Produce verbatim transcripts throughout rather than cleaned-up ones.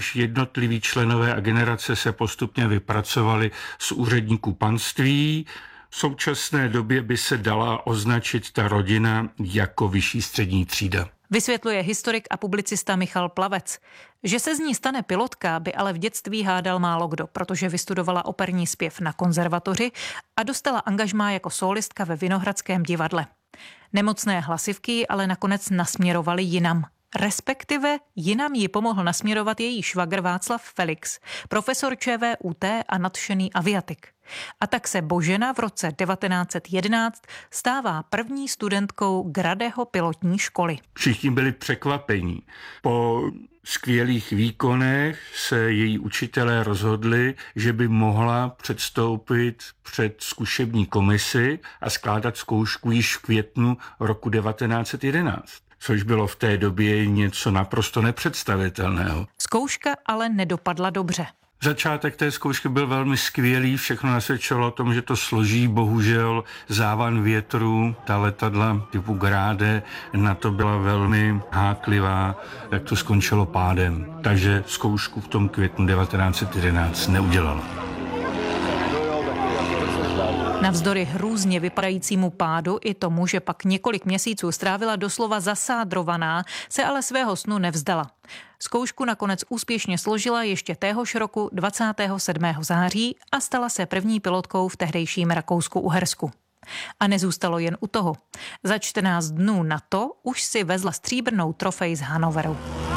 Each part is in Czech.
Jednotliví členové a generace se postupně vypracovali z úředníků panství. V současné době by se dala označit ta rodina jako vyšší střední třída. Vysvětluje historik a publicista Michal Plavec. Že se z ní stane pilotka, by ale v dětství hádal málo kdo, protože vystudovala operní zpěv na konzervatoři a dostala angažmá jako sólistka ve Vinohradském divadle. Nemocné hlasivky ji ale nakonec nasměrovaly jinam. Respektive jinam ji pomohl nasměrovat její švagr Václav Felix, profesor ČVUT a nadšený aviatik. A tak se Božena v roce devatenáct set jedenáct stává první studentkou Gradeho pilotní školy. Všichni byli překvapení. Po skvělých výkonech se její učitelé rozhodli, že by mohla předstoupit před zkušební komisi a skládat zkoušku již v květnu roku devatenáct set jedenáct. Což bylo v té době něco naprosto nepředstavitelného. Zkouška ale nedopadla dobře. Začátek té zkoušky byl velmi skvělý, všechno nasvědčovalo o tom, že to složí, bohužel závan větru, ta letadla typu Grade na to byla velmi háklivá, jak to skončilo pádem. Takže zkoušku v tom květnu devatenáct set jedenáct neudělala. Navzdory hrůzně vypadajícímu pádu i tomu, že pak několik měsíců strávila doslova zasádrovaná, se ale svého snu nevzdala. Zkoušku nakonec úspěšně složila ještě téhož roku dvacátého sedmého září a stala se první pilotkou v tehdejším Rakousku-Uhersku. A nezůstalo jen u toho. Za čtrnáct dnů na to už si vezla stříbrnou trofej z Hannoveru.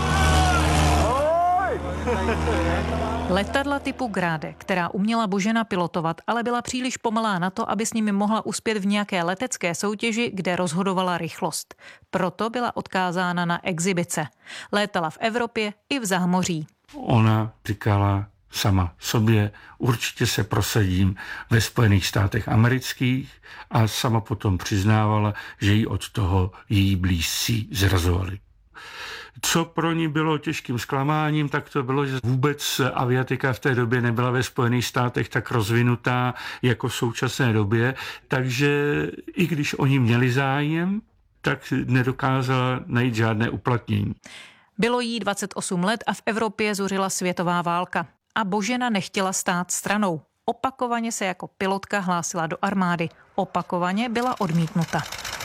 Letadla typu Grade, která uměla Božena pilotovat, ale byla příliš pomalá na to, aby s nimi mohla uspět v nějaké letecké soutěži, kde rozhodovala rychlost. Proto byla odkázána na exibice. Létala v Evropě i v zámoří. Ona říkala sama sobě, určitě se prosadím ve Spojených státech amerických, a sama potom přiznávala, že jí od toho její blízcí zrazovali. Co pro ní bylo těžkým zklamáním, tak to bylo, že vůbec aviatika v té době nebyla ve Spojených státech tak rozvinutá jako v současné době, takže i když oni měli zájem, tak nedokázala najít žádné uplatnění. Bylo jí dvacet osm let a v Evropě zuřila světová válka. A Božena nechtěla stát stranou. Opakovaně se jako pilotka hlásila do armády. Opakovaně byla odmítnuta.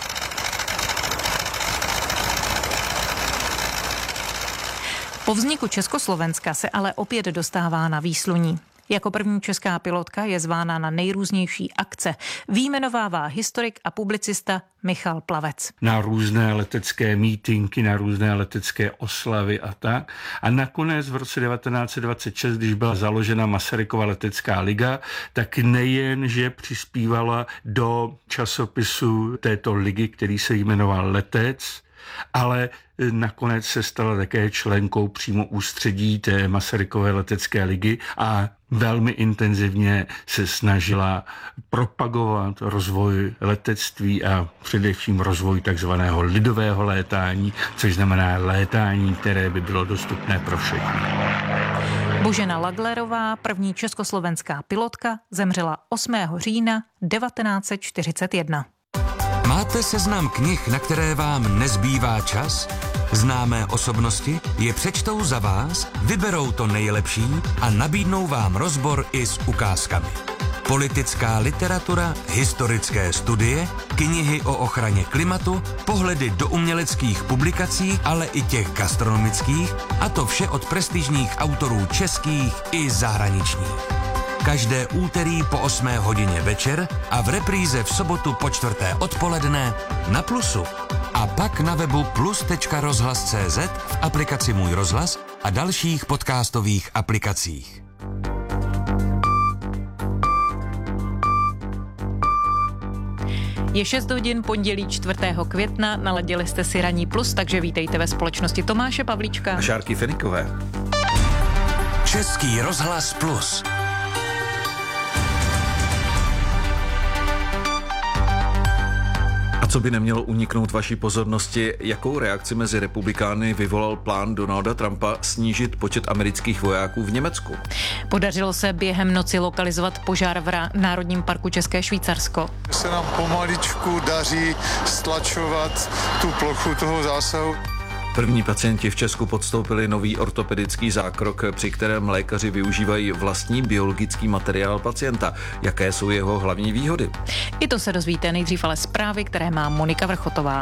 Po vzniku Československa se ale opět dostává na výsluní. Jako první česká pilotka je zvána na nejrůznější akce. Vyjmenovává historik a publicista Michal Plavec. Na různé letecké mítinky, na různé letecké oslavy a tak. A nakonec v roce devatenáct set dvacet šest, když byla založena Masarykova letecká liga, tak nejen, že přispívala do časopisu této ligy, který se jmenoval Letec, ale nakonec se stala také členkou přímo ústředí té Masarykové letecké ligy a velmi intenzivně se snažila propagovat rozvoj letectví a především rozvoj takzvaného lidového létání, což znamená létání, které by bylo dostupné pro všechny. Božena Laglerová, první československá pilotka, zemřela osmého října devatenáct set čtyřicet jedna. Máte seznam knih, na které vám nezbývá čas? Známé osobnosti je přečtou za vás, vyberou to nejlepší a nabídnou vám rozbor i s ukázkami. Politická literatura, historické studie, knihy o ochraně klimatu, pohledy do uměleckých publikací, ale i těch gastronomických, a to vše od prestižních autorů českých i zahraničních. Každé úterý po osmé hodině večer a v repríze v sobotu po čtvrté odpoledne na Plusu. A pak na webu plus tečka rozhlas tečka cé zet, v aplikaci Můj rozhlas a dalších podcastových aplikacích. Je šest hodin, pondělí čtvrtého května, naladili jste si Ranní Plus, takže vítejte ve společnosti Tomáše Pavlíčka a Šárky Fenikové. Český rozhlas Plus. Co by nemělo uniknout vaší pozornosti, jakou reakci mezi republikány vyvolal plán Donalda Trumpa snížit počet amerických vojáků v Německu? Podařilo se během noci lokalizovat požár v Národním parku České Švýcarsko. Se nám pomaličku daří stlačovat tu plochu toho zásahu. První pacienti v Česku podstoupili nový ortopedický zákrok, při kterém lékaři využívají vlastní biologický materiál pacienta. Jaké jsou jeho hlavní výhody? I to se dozvíte nejdřív, ale zprávy, které má Monika Vrchotová.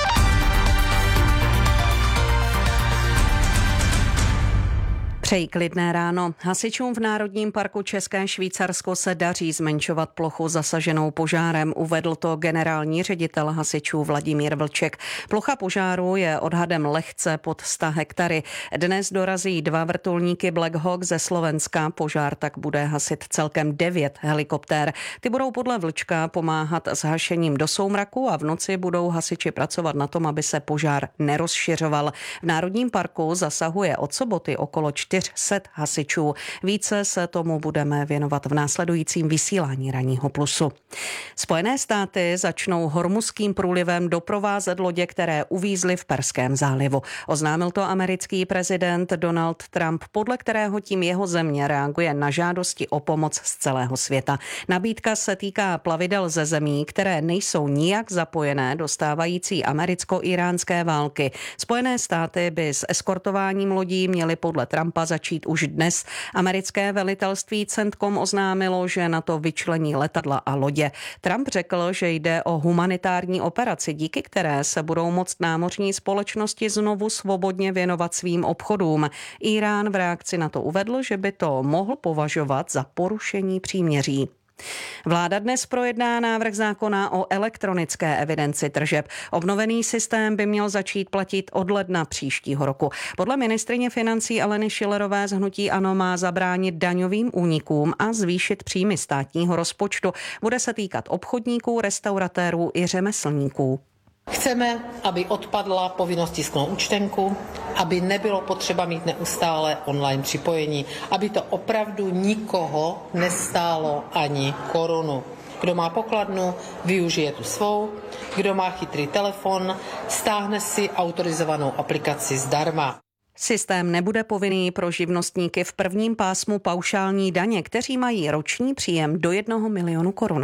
Přeji klidné ráno. Hasičům v Národním parku České Švýcarsko se daří zmenšovat plochu zasaženou požárem, uvedl to generální ředitel hasičů Vladimír Vlček. Plocha požáru je odhadem lehce pod sto hektary. Dnes dorazí dva vrtulníky Black Hawk ze Slovenska. Požár tak bude hasit celkem devět helikoptér. Ty budou podle Vlčka pomáhat s hašením do soumraku a v noci budou hasiči pracovat na tom, aby se požár nerozšiřoval. V Národním parku zasahuje od soboty okolo čtyř set hasičů. Více se tomu budeme věnovat v následujícím vysílání Ranního plusu. Spojené státy začnou Hormuzským průlivem doprovázet lodě, které uvízly v Perském zálivu. Oznámil to americký prezident Donald Trump, podle kterého tím jeho země reaguje na žádosti o pomoc z celého světa. Nabídka se týká plavidel ze zemí, které nejsou nijak zapojené do stávající americko-iránské války. Spojené státy by s eskortováním lodí měly podle Trumpa začít už dnes. Americké velitelství CENTCOM oznámilo, že na to vyčlení letadla a lodě. Trump řekl, že jde o humanitární operaci, díky které se budou moct námořní společnosti znovu svobodně věnovat svým obchodům. Irán v reakci na to uvedl, že by to mohl považovat za porušení příměří. Vláda dnes projedná návrh zákona o elektronické evidenci tržeb. Obnovený systém by měl začít platit od ledna příštího roku. Podle ministryně financí Aleny Schillerové z hnutí ANO má zabránit daňovým únikům a zvýšit příjmy státního rozpočtu. Bude se týkat obchodníků, restauratérů i řemeslníků. Chceme, aby odpadla povinnost tisknout účtenku, aby nebylo potřeba mít neustále online připojení, aby to opravdu nikoho nestálo ani korunu. Kdo má pokladnu, využije tu svou, kdo má chytrý telefon, stáhne si autorizovanou aplikaci zdarma. Systém nebude povinný pro živnostníky v prvním pásmu paušální daně, kteří mají roční příjem do jednoho milionu korun.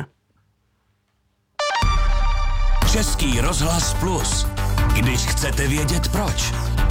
Český rozhlas Plus. Když chcete vědět proč.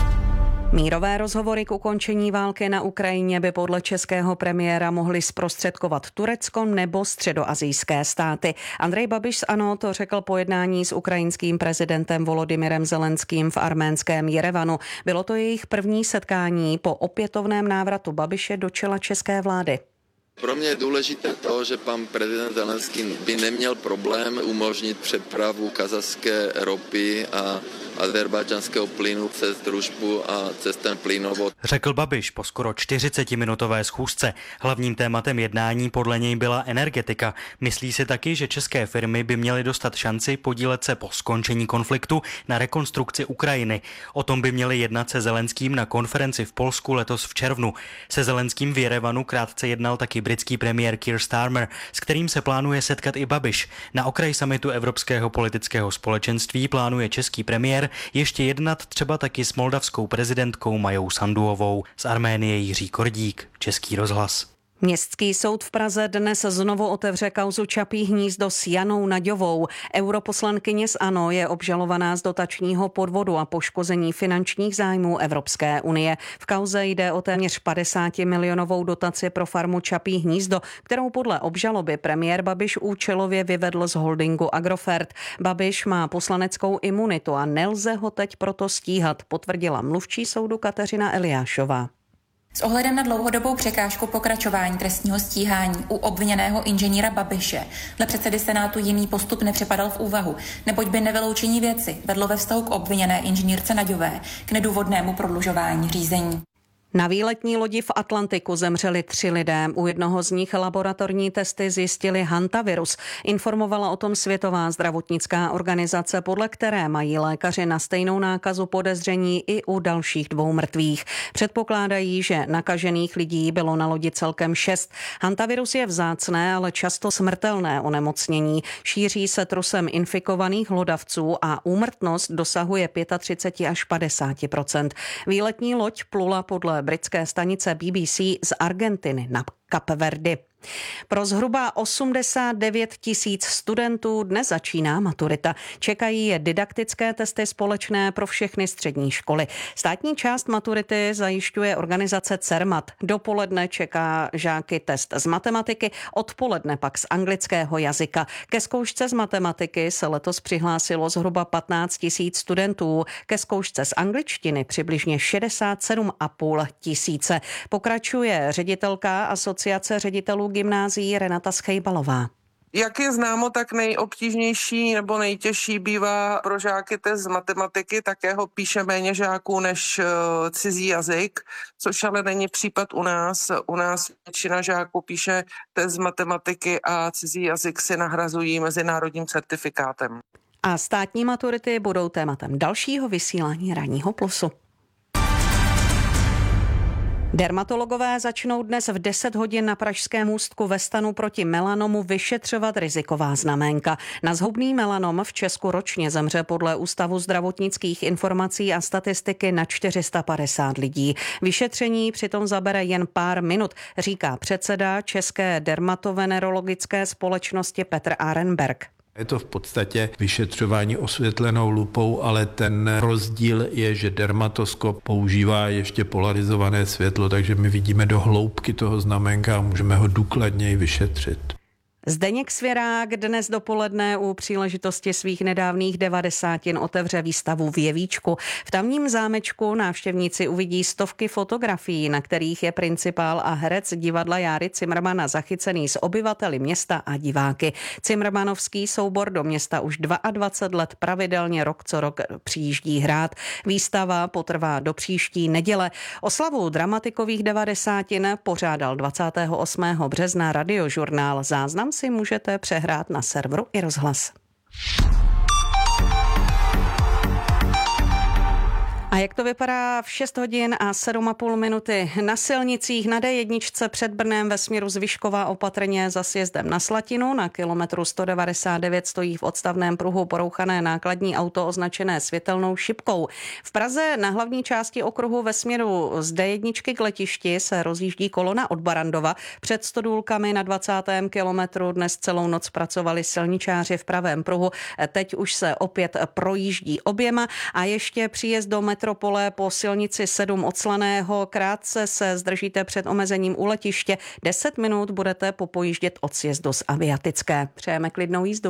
Mírové rozhovory k ukončení války na Ukrajině by podle českého premiéra mohly zprostředkovat Turecko nebo středoasijské státy. Andrej Babiš z ANO to řekl po jednání s ukrajinským prezidentem Volodymyrem Zelenským v arménském Jerevanu. Bylo to jejich první setkání po opětovném návratu Babiše do čela české vlády. Pro mě je důležité to, že pan prezident Zelenský by neměl problém umožnit přepravu kazašské ropy a azerbajdžanského plynu přes družbu a přes ten plynovod. Řekl Babiš po skoro čtyřicetiminutové schůzce. Hlavním tématem jednání podle něj byla energetika. Myslí si taky, že české firmy by měly dostat šanci podílet se po skončení konfliktu na rekonstrukci Ukrajiny. O tom by měli jednat se Zelenským na konferenci v Polsku letos v červnu. Se Zelenským v Jerevanu krátce jednal taky britský premiér Keir Starmer, s kterým se plánuje setkat i Babiš. Na okraj summitu Evropského politického společenství plánuje český premiér ještě jednat třeba taky s moldavskou prezidentkou Majou Sanduovou. Z Arménie Jiří Kordík, Český rozhlas. Městský soud v Praze dnes znovu otevře kauzu Čapí hnízdo s Janou Naďovou. Europoslankyně z ANO je obžalovaná z dotačního podvodu a poškození finančních zájmů Evropské unie. V kauze jde o téměř padesátimilionovou dotaci pro farmu Čapí hnízdo, kterou podle obžaloby premiér Babiš účelově vyvedl z holdingu Agrofert. Babiš má poslaneckou imunitu a nelze ho teď proto stíhat, potvrdila mluvčí soudu Kateřina Eliášová. S ohledem na dlouhodobou překážku pokračování trestního stíhání u obviněného inženýra Babiše dle předsedy Senátu jiný postup nepřipadal v úvahu, neboť by nevyloučení věci vedlo ve vztahu k obviněné inženýrce Naďové k nedůvodnému prodlužování řízení. Na výletní lodi v Atlantiku zemřeli tři lidé. U jednoho z nich laboratorní testy zjistili hantavirus. Informovala o tom Světová zdravotnická organizace, podle které mají lékaři na stejnou nákazu podezření i u dalších dvou mrtvých. Předpokládají, že nakažených lidí bylo na lodi celkem šest. Hantavirus je vzácné, ale často smrtelné onemocnění. Šíří se trusem infikovaných hlodavců a úmrtnost dosahuje třicet pět až padesát procent. Výletní loď plula podle britské stanice B B C z Argentiny na Kapverdy. Pro zhruba osmdesát devět tisíc studentů dnes začíná maturita. Čekají je didaktické testy společné pro všechny střední školy. Státní část maturity zajišťuje organizace Cermat. Dopoledne čeká žáky test z matematiky, odpoledne pak z anglického jazyka. Ke zkoušce z matematiky se letos přihlásilo zhruba patnáct tisíc studentů. Ke zkoušce z angličtiny přibližně šedesát sedm a půl tisíce. Pokračuje ředitelka Asociace ředitelů gymnázií Renata Schejbalová. Jak je známo, tak nejobtížnější nebo nejtěžší bývá pro žáky test z matematiky, také ho píše méně žáků než cizí jazyk, což ale není případ u nás. U nás většina žáků píše test z matematiky a cizí jazyk si nahrazují mezinárodním certifikátem. A státní maturity budou tématem dalšího vysílání Ranního plusu. Dermatologové začnou dnes v deset hodin na Pražském Ústku ve stanu proti melanomu vyšetřovat riziková znaménka. Na zhoubný melanom v Česku ročně zemře podle Ústavu zdravotnických informací a statistiky na čtyři sta padesát lidí. Vyšetření přitom zabere jen pár minut, říká předseda České dermatovenerologické společnosti Petr Arenberg. Je to v podstatě vyšetřování osvětlenou lupou, ale ten rozdíl je, že dermatoskop používá ještě polarizované světlo, takže my vidíme do hloubky toho znaménka a můžeme ho důkladněji vyšetřit. Zdeněk Svěrák dnes dopoledne u příležitosti svých nedávných devadesátin otevře výstavu v Jevíčku. V tamním zámečku návštěvníci uvidí stovky fotografií, na kterých je principál a herec divadla Járy Cimrmana zachycený s obyvateli města a diváky. Cimrmanovský soubor do města už dvacet dva let pravidelně rok co rok přijíždí hrát. Výstava potrvá do příští neděle. Oslavu dramatikových devadesátin pořádal dvacátého osmého března Radiožurnál. Záznam si můžete přehrát na serveru i rozhlas. A jak to vypadá v šest hodin a sedm a půl minuty na silnicích na D jedna před Brnem ve směru z Vyškova opatrně za sjezdem na Slatinu. Na kilometru sto devadesát devět stojí v odstavném pruhu porouchané nákladní auto označené světelnou šipkou. V Praze na hlavní části okruhu ve směru z D jedna k letišti se rozjíždí kolona od Barandova. Před Stodůlkami na dvacátém kilometru dnes celou noc pracovali silničáři v pravém pruhu. Teď už se opět projíždí oběma a ještě příjezd do metropole po silnici sedm od Slaného. Krátce se zdržíte před omezením u letiště. deset minut budete popojíždět od sjezdu z Aviatické. Přejeme klidnou jízdu.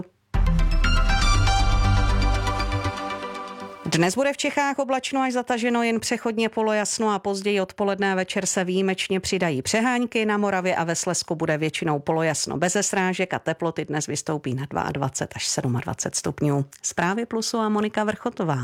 Dnes bude v Čechách oblačno až zataženo, jen přechodně polojasno a později odpoledne a večer se výjimečně přidají přehánky. Na Moravě a ve Slezsku bude většinou polojasno beze srážek a teploty dnes vystoupí na dvacet dva až dvacet sedm stupňů. Zprávy Plusu a Monika Vrchotová.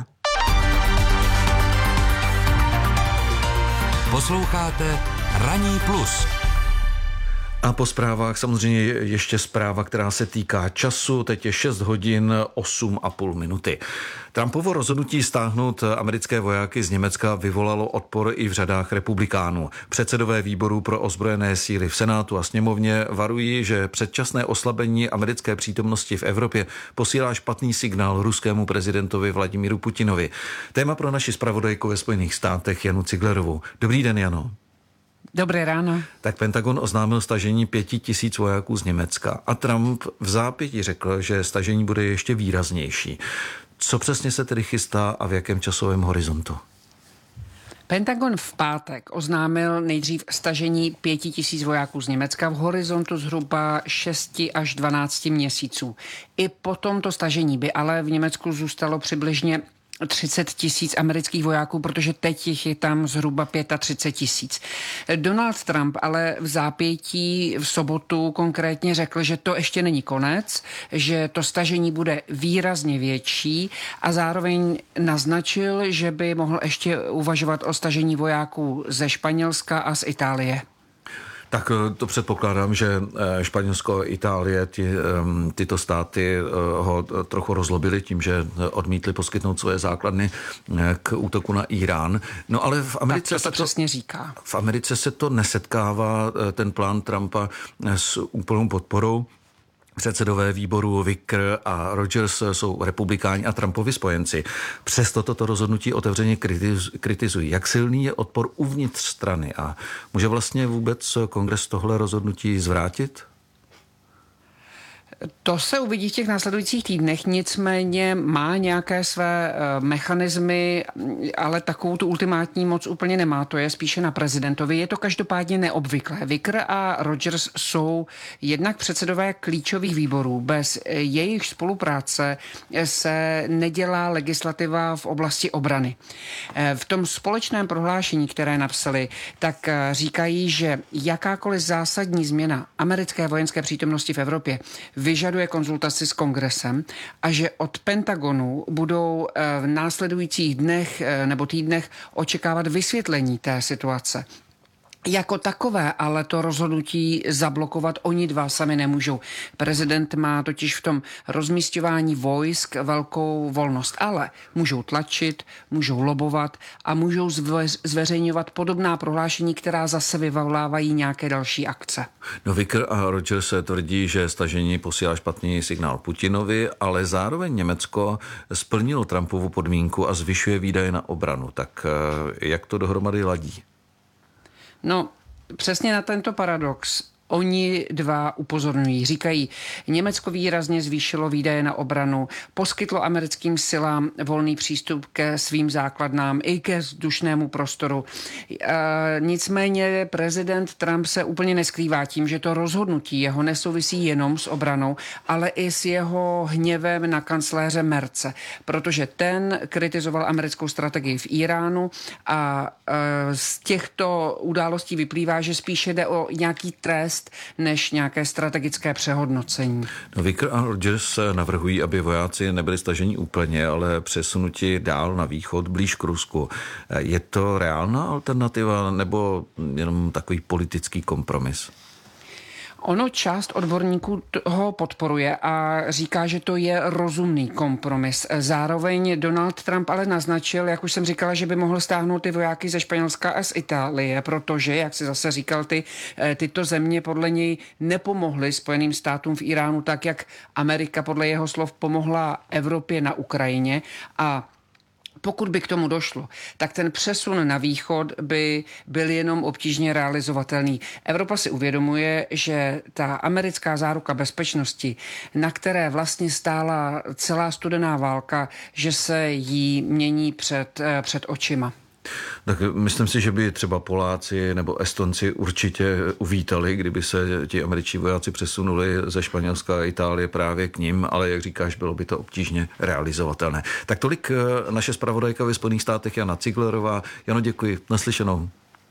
Posloucháte Ranní plus. A po zprávách samozřejmě ještě zpráva, která se týká času. Teď je šest hodin osm a půl minuty. Trumpovo rozhodnutí stáhnout americké vojáky z Německa vyvolalo odpor i v řadách republikánů. Předsedové výborů pro ozbrojené síly v Senátu a sněmovně varují, že předčasné oslabení americké přítomnosti v Evropě posílá špatný signál ruskému prezidentovi Vladimíru Putinovi. Téma pro naši zpravodajku ve Spojených státech Janu Ciglerovou. Dobrý den, Jano. Dobré ráno. Tak Pentagon oznámil stažení pěti tisíc vojáků z Německa a Trump v zápětí řekl, že stažení bude ještě výraznější. Co přesně se tedy chystá a v jakém časovém horizontu? Pentagon v pátek oznámil nejdřív stažení pěti tisíc vojáků z Německa v horizontu zhruba šesti až dvanácti měsíců. I po tomto stažení by ale v Německu zůstalo přibližně třicet tisíc amerických vojáků, protože teď jich je tam zhruba třicet pět tisíc. Donald Trump ale v zápětí v sobotu konkrétně řekl, že to ještě není konec, že to stažení bude výrazně větší a zároveň naznačil, že by mohl ještě uvažovat o stažení vojáků ze Španělska a z Itálie. Tak to předpokládám, že Španělsko a Itálie, ty, tyto státy ho trochu rozlobily tím, že odmítli poskytnout svoje základny k útoku na Irán. No ale v Americe, tak to se to přesně říká. V Americe se to nesetkává, ten plán Trumpa, s úplnou podporou. Předsedové výboru Wicker a Rogers jsou republikáni a Trumpovi spojenci. Přesto toto rozhodnutí otevřeně kritizují. Jak silný je odpor uvnitř strany a může vlastně vůbec kongres tohle rozhodnutí zvrátit? To se uvidí v těch následujících týdnech, nicméně má nějaké své mechanismy, ale takovou tu ultimátní moc úplně nemá, to je spíše na prezidentovi. Je to každopádně neobvyklé. Wicker a Rogers jsou jednak předsedové klíčových výborů. Bez jejich spolupráce se nedělá legislativa v oblasti obrany. V tom společném prohlášení, které napsali, tak říkají, že jakákoliv zásadní změna americké vojenské přítomnosti v Evropě vyžaduje konzultaci s kongresem a že od Pentagonu budou v následujících dnech nebo týdnech očekávat vysvětlení té situace. Jako takové, ale to rozhodnutí zablokovat oni dva sami nemůžou. Prezident má totiž v tom rozmísťování vojsk velkou volnost, ale můžou tlačit, můžou lobovat a můžou zveřejňovat podobná prohlášení, která zase vyvolávají nějaké další akce. No, Wicker a Rogers se tvrdí, že stažení posílá špatný signál Putinovi, ale zároveň Německo splnilo Trumpovu podmínku a zvyšuje výdaje na obranu. Tak jak to dohromady ladí? No, přesně na tento paradox oni dva upozorňují. Říkají, Německo výrazně zvýšilo výdaje na obranu, poskytlo americkým silám volný přístup ke svým základnám i ke vzdušnému prostoru. E, nicméně prezident Trump se úplně neskrývá tím, že to rozhodnutí jeho nesouvisí jenom s obranou, ale i s jeho hněvem na kancléře Merce, protože ten kritizoval americkou strategii v Iránu a e, z těchto událostí vyplývá, že spíše jde o nějaký trest než nějaké strategické přehodnocení. No, Wicker a Rogers navrhují, aby vojáci nebyli staženi úplně, ale přesunuti dál na východ, blíž k Rusku. Je to reálná alternativa nebo jenom takový politický kompromis? Ono část odborníků ho podporuje a říká, že to je rozumný kompromis. Zároveň Donald Trump ale naznačil, jak už jsem říkala, že by mohl stáhnout ty vojáky ze Španělska a z Itálie, protože, jak si zase říkal ty, tyto země podle něj nepomohly Spojeným státům v Iránu tak, jak Amerika podle jeho slov pomohla Evropě na Ukrajině. A pokud by k tomu došlo, tak ten přesun na východ by byl jenom obtížně realizovatelný. Evropa si uvědomuje, že ta americká záruka bezpečnosti, na které vlastně stála celá studená válka, že se jí mění před, před očima. Tak myslím si, že by třeba Poláci nebo Estonci určitě uvítali, kdyby se ti američtí vojáci přesunuli ze Španělska a Itálie právě k nim, ale jak říkáš, bylo by to obtížně realizovatelné. Tak tolik naše zpravodajka ve Spojených státech Jana Ciglerová. Jano, děkuji. Naslyšenou.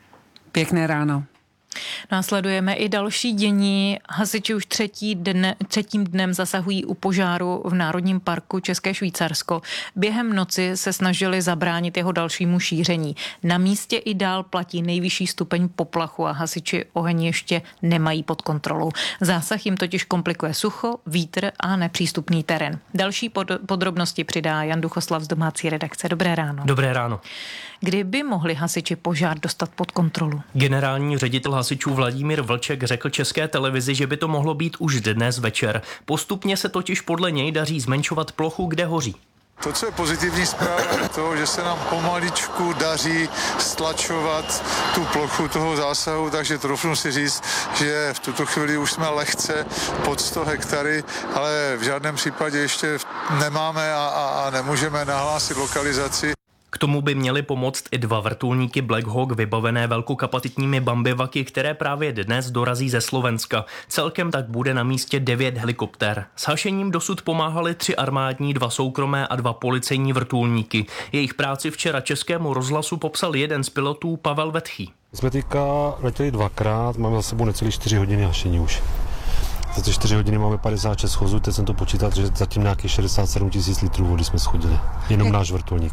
Pěkné ráno. Následujeme i další dění. Hasiči už třetí dne, třetím dnem zasahují u požáru v Národním parku České Švýcarsko. Během noci se snažili zabránit jeho dalšímu šíření. Na místě i dál platí nejvyšší stupeň poplachu a hasiči oheň ještě nemají pod kontrolou. Zásah jim totiž komplikuje sucho, vítr a nepřístupný terén. Další pod, podrobnosti přidá Jan Duchoslav z domácí redakce. Dobré ráno. Dobré ráno. Kdy by mohli hasiči požár dostat pod kontrolu? Generální ředitel hasičů Vladimír Vlček řekl České televizi, že by to mohlo být už dnes večer. Postupně se totiž podle něj daří zmenšovat plochu, kde hoří. To, co je pozitivní zpráva, je to, že se nám pomaličku daří stlačovat tu plochu toho zásahu, takže troufnu si říct, že v tuto chvíli už jsme lehce pod sto hektary, ale v žádném případě ještě nemáme a, a, a nemůžeme nahlásit lokalizaci. K tomu by měly pomoct i dva vrtulníky Black Hawk vybavené velkokapacitními bambivaky, které právě dnes dorazí ze Slovenska. Celkem tak bude na místě devět helikoptér. S hašením dosud pomáhali tři armádní, dva soukromé a dva policejní vrtulníky. Jejich práci včera Českému rozhlasu popsal jeden z pilotů Pavel Vetchý. Jsme teďka letěli dvakrát, máme za sebou necelé čtyři hodiny hašení už. Za ty čtyři hodiny máme padesát šest schozů, teď jsem to počítal, že zatím nějakých šedesát sedm tisíc litrů vody jsme schodili. Jenom náš vrtulník.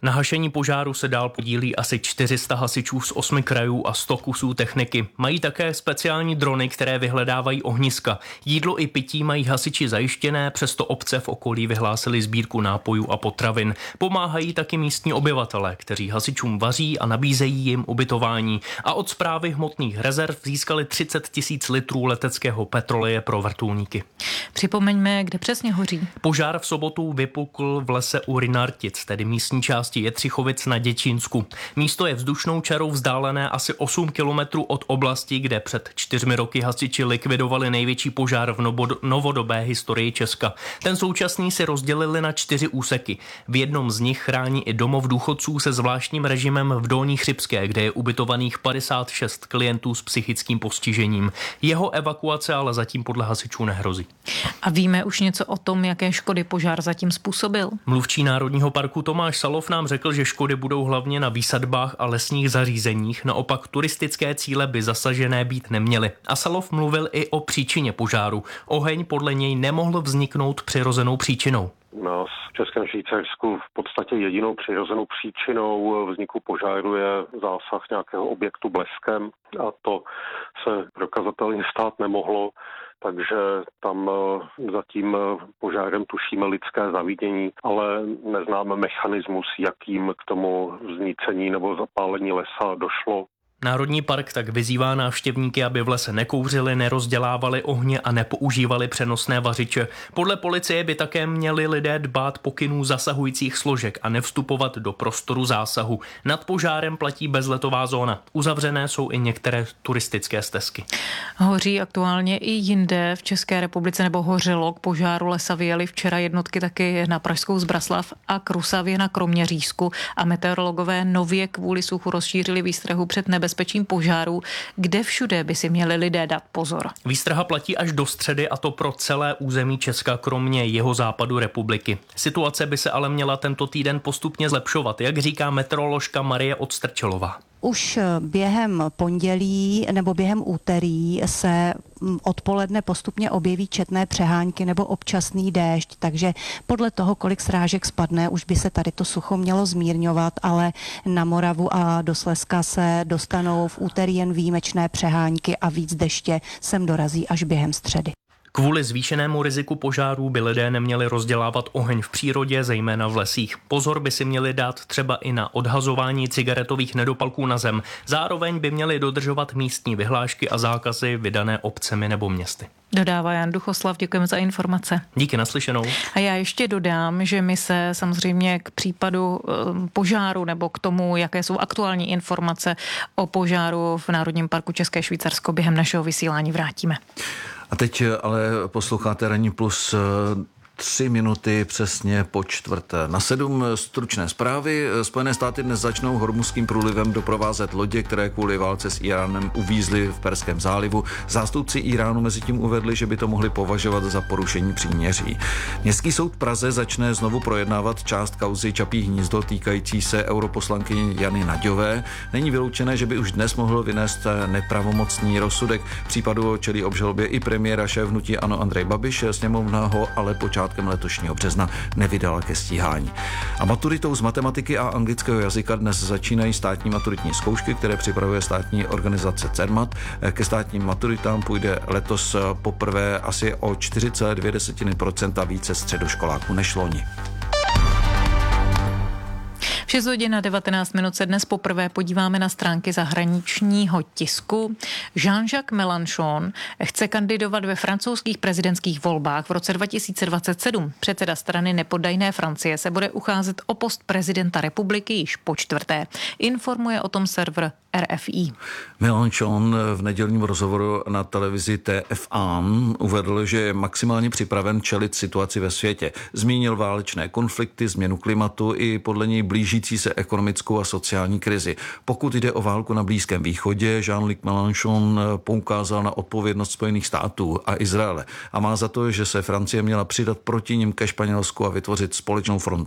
Na hašení požáru se dál podílí asi čtyři sta hasičů z osmi krajů a sto kusů techniky. Mají také speciální drony, které vyhledávají ohniska. Jídlo i pití mají hasiči zajištěné, přesto obce v okolí vyhlásily sbírku nápojů a potravin. Pomáhají taky místní obyvatelé, kteří hasičům vaří a nabízejí jim ubytování. A od Správy hmotných rezerv získali třicet tisíc litrů leteckého petroleje pro vrtulníky. Připomeňme, kde přesně hoří. Požár v sobotu vypukl v lese u Rynartic, tedy místní části Jetřichovic na Děčínsku. Místo je vzdušnou čarou vzdálené asi osm kilometrů od oblasti, kde před čtyřmi roky hasiči likvidovali největší požár v novodobé historii Česka. Ten současný si rozdělili na čtyři úseky. V jednom z nich chrání i domov důchodců se zvláštním režimem v Dolní Chřibské, kde je ubytovaných padesát šest klientů s psychickým postižením. Jeho evakuace ale zatím podle hasičů nehrozí. A víme už něco o tom, jaké škody požár zatím způsobil? Mluvčí Národního parku Tomáš Salov nám řekl, že škody budou hlavně na výsadbách a lesních zařízeních, naopak turistické cíle by zasažené být neměly. A Salov mluvil i o příčině požáru. Oheň podle něj nemohl vzniknout přirozenou příčinou. U nás v Českém Švýcarsku v podstatě jedinou přirozenou příčinou vzniku požáru je zásah nějakého objektu bleskem a to se prokazatelně stát nemohlo. Takže tam zatím požárem tušíme lidské zavidění, ale neznáme mechanismus, jakým k tomu vznícení nebo zapálení lesa došlo. Národní park tak vyzývá návštěvníky, aby v lese nekouřili, nerozdělávali ohně a nepoužívali přenosné vařiče. Podle policie by také měli lidé dbát pokynů zasahujících složek a nevstupovat do prostoru zásahu. Nad požárem platí bezletová zóna. Uzavřené jsou i některé turistické stezky. Hoří aktuálně i jinde v České republice, nebo hořelo. K požáru lesa vyjeli včera jednotky taky na Pražskou Zbraslav a k Rusavě na Kroměřížsku a meteorologové nově kvůli suchu rozšířili výstrahu před nebezpečím bezpečím požáru, kde všude by si měli lidé dát pozor. Výstraha platí až do středy a to pro celé území Česka, kromě jeho západu republiky. Situace by se ale měla tento týden postupně zlepšovat, jak říká meteoroložka Marie Odstrčelová. Už během pondělí nebo během úterý se odpoledne postupně objeví četné přehánky nebo občasný déšť, takže podle toho, kolik srážek spadne, už by se tady to sucho mělo zmírňovat, ale na Moravu a do Slezska se dostanou v úterý jen výjimečné přehánky a víc deště sem dorazí až během středy. Kvůli zvýšenému riziku požárů by lidé neměli rozdělávat oheň v přírodě, zejména v lesích. Pozor by si měli dát třeba i na odhazování cigaretových nedopalků na zem. Zároveň by měli dodržovat místní vyhlášky a zákazy vydané obcemi nebo městy. Dodává Jan Duchoslav, děkujeme za informace. Díky, naslyšenou. A já ještě dodám, že my se samozřejmě k případu požáru nebo k tomu, jaké jsou aktuální informace o požáru v Národním parku České Švýcarsko během našeho vysílání vrátíme. A teď ale posloucháte Ranní plus tři minuty přesně po čtvrté. Na sedm stručné zprávy. Spojené státy dnes začnou Hormuzským průlivem doprovázet lodě, které kvůli válce s Iránem uvízly v Perském zálivu. Zástupci Iránu mezi tím uvedli, že by to mohli považovat za porušení příměří. Městský soud v Praze začne znovu projednávat část kauzy Čapí hnízdo týkající se europoslankyně Jany Naďové. Není vyloučené, že by už dnes mohl vynést nepravomocný rozsudek. Případu čelí obžalobě i premiéra šéf hnutí ANO Andrej Babiš. Sněmovna ho ale počátkem letošního března nevydala ke stíhání. A maturitou z matematiky a anglického jazyka dnes začínají státní maturitní zkoušky, které připravuje státní organizace CERMAT. Ke státním maturitám půjde letos poprvé asi o čtyři celé dvě procenta více středoškoláků než loni. V šest hodin a devatenáct minut se dnes poprvé podíváme na stránky zahraničního tisku. Jean-Jacques Mélenchon chce kandidovat ve francouzských prezidentských volbách v roce dva tisíce dvacet sedm. Předseda strany Nepoddajné Francie se bude ucházet o post prezidenta republiky již po čtvrté. Informuje o tom server R F I. Mélenchon v nedělním rozhovoru na televizi T F A uvedl, že je maximálně připraven čelit situaci ve světě. Zmínil válečné konflikty, změnu klimatu i podle něj blížící se ekonomickou a sociální krizi. Pokud jde o válku na Blízkém východě, Jean-Luc Mélenchon poukázal na odpovědnost Spojených států a Izraele a má za to, že se Francie měla přidat proti nim ke Španělsku a vytvořit společnou frontu.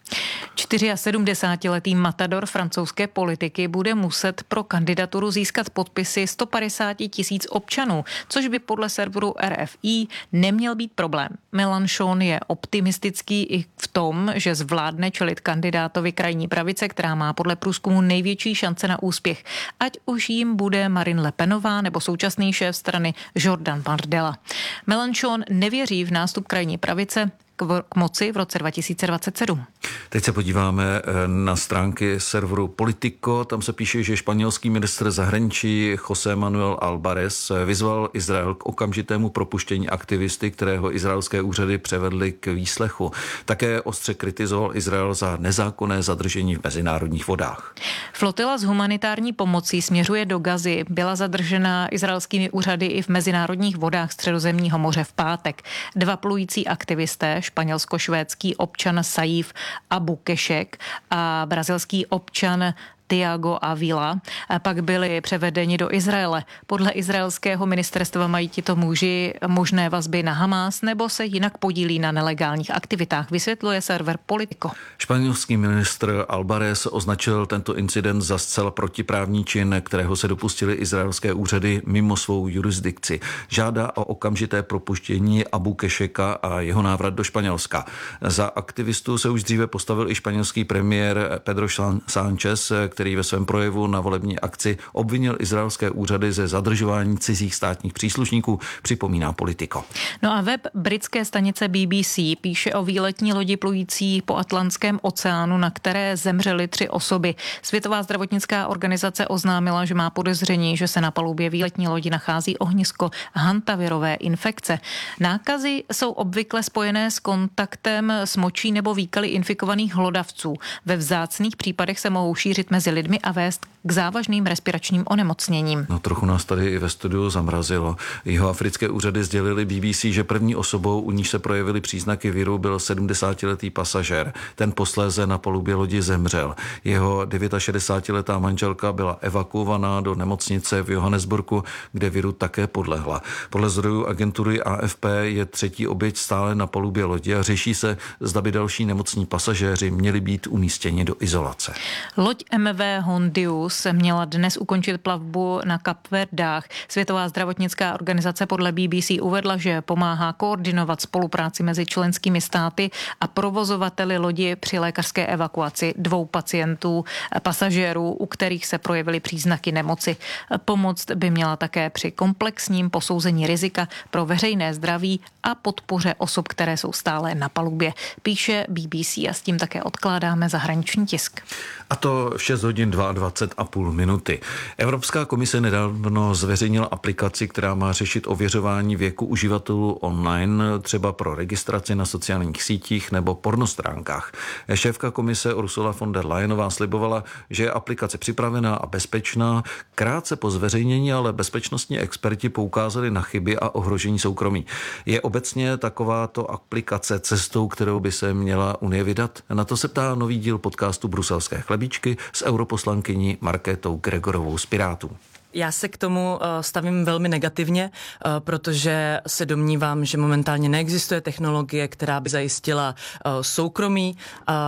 sedmdesátčtyřletý matador francouzské politiky bude muset pro kandidaturu získat podpisy sto padesát tisíc občanů, což by podle serveru R F I neměl být problém. Mélenchon je optimistický i v tom, že zvládne čelit kandidátovi krajní pravice, která má podle průzkumu největší šance na úspěch. Ať už jim bude Marine Le Penová nebo současný šéf strany Jordan Bardella. Mélenchon nevěří v nástup krajní pravice k moci v roce dva tisíce dvacet sedm. Teď se podíváme na stránky serveru Politico. Tam se píše, že španělský ministr zahraničí José Manuel Álvarez vyzval Izrael k okamžitému propuštění aktivisty, kterého izraelské úřady převedly k výslechu. Také ostře kritizoval Izrael za nezákonné zadržení v mezinárodních vodách. Flotila s humanitární pomocí směřuje do Gazy. Byla zadržena izraelskými úřady i v mezinárodních vodách Středozemního moře v pátek. Dva plující aktivisté, španělsko-švédský občan Saif Abu Kešek a brazilský občan Tiago Avila pak byli převedeni do Izraele. Podle izraelského ministerstva mají tito muži možné vazby na Hamás nebo se jinak podílí na nelegálních aktivitách, vysvětluje server Politico. Španělský ministr Álvarez označil tento incident za zcela protiprávní čin, kterého se dopustily izraelské úřady mimo svou jurisdikci. Žádá o okamžité propuštění Abu Kešeka a jeho návrat do Španělska. Za aktivistu se už dříve postavil i španělský premiér Pedro Sánchez, který ve svém projevu na volební akci obvinil izraelské úřady ze zadržování cizích státních příslušníků, připomíná Politico. No a web britské stanice B B C píše o výletní lodi plující po Atlantském oceánu, na které zemřely tři osoby. Světová zdravotnická organizace oznámila, že má podezření, že se na palubě výletní lodi nachází ohnisko hantavirové infekce. Nákazy jsou obvykle spojené s kontaktem s močí nebo výkaly infikovaných hlodavců. Ve vzácných případech se mohou šířit mezi lidmi a vést k závažným respiračním onemocněním. No trochu nás tady i ve studiu zamrazilo. Jeho africké úřady sdělili B B C, že první osobou, u níž se projevily příznaky viru, byl sedmdesátiletý pasažér. Ten posléze na palubě lodi zemřel. Jeho šedesátidevítiletá manželka byla evakuovaná do nemocnice v Johannesburgu, kde viru také podlehla. Podle zdrojů agentury A F P je třetí oběť stále na palubě lodi a řeší se, zda by další nemocní pasažéři měli být umístěni do izolace. Loď M V Hondius měla dnes ukončit plavbu na Kapverdách. Světová zdravotnická organizace podle B B C uvedla, že pomáhá koordinovat spolupráci mezi členskými státy a provozovateli lodi při lékařské evakuaci dvou pacientů, pasažérů, u kterých se projevily příznaky nemoci. Pomoc by měla také při komplexním posouzení rizika pro veřejné zdraví a podpoře osob, které jsou stále na palubě. Píše B B C a s tím také odkládáme zahraniční tisk. A to v šest hodin dvacet dva a půl minuty. Evropská komise nedávno zveřejnila aplikaci, která má řešit ověřování věku uživatelů online, třeba pro registraci na sociálních sítích nebo pornostránkách. Šéfka komise Ursula von der Leyenová slibovala, že je aplikace připravená a bezpečná. Krátce po zveřejnění ale bezpečnostní experti poukázali na chyby a ohrožení soukromí. Je obecně takováto aplikace cestou, kterou by se měla Unie vydat? Na to se ptá nový díl podcastu Bruselské chlebíčky s europoslankyní Markétou Gregorovou z Pirátů. Já se k tomu stavím velmi negativně, protože se domnívám, že momentálně neexistuje technologie, která by zajistila soukromí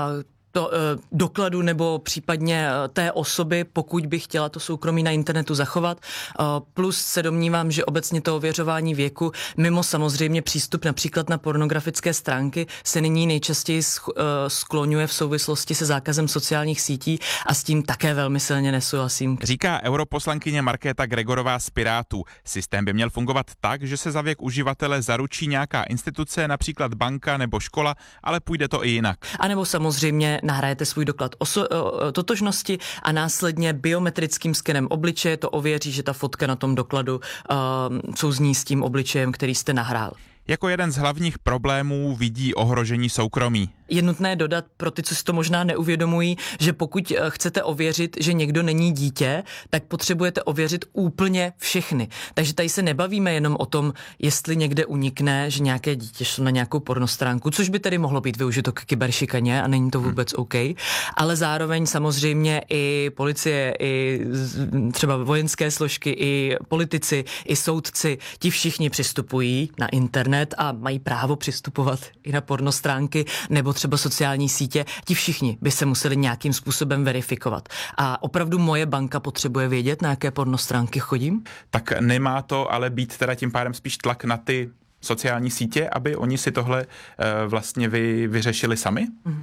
to, dokladu nebo případně té osoby, pokud by chtěla to soukromí na internetu zachovat. Plus se domnívám, že obecně to ověřování věku, mimo samozřejmě přístup například na pornografické stránky, se nyní nejčastěji skloňuje v souvislosti se zákazem sociálních sítí a s tím také velmi silně nesouhlasím. Říká europoslankyně Markéta Gregorová z Pirátů. Systém by měl fungovat tak, že se za věk uživatele zaručí nějaká instituce, například banka nebo škola, ale půjde to i jinak. A nebo samozřejmě nahrajete svůj doklad oso- o totožnosti a následně biometrickým skenem obličeje to ověří, že ta fotka na tom dokladu uh, souzní s tím obličejem, který jste nahrál. Jako jeden z hlavních problémů vidí ohrožení soukromí. Je nutné dodat pro ty, co si to možná neuvědomují, že pokud chcete ověřit, že někdo není dítě, tak potřebujete ověřit úplně všechny. Takže tady se nebavíme jenom o tom, jestli někde unikne, že nějaké dítě šlo na nějakou pornostránku, což by tedy mohlo být využito k kyberšikaně a není to vůbec OK, ale zároveň samozřejmě i policie, i třeba vojenské složky, i politici, i soudci, ti všichni přistupují na internet internet a mají právo přistupovat i na pornostránky nebo třeba sociální sítě, ti všichni by se museli nějakým způsobem verifikovat. A opravdu moje banka potřebuje vědět, na jaké pornostránky chodím? Tak nemá to ale být teda tím pádem spíš tlak na ty sociální sítě, aby oni si tohle uh, vlastně vy, vyřešili sami? Mm.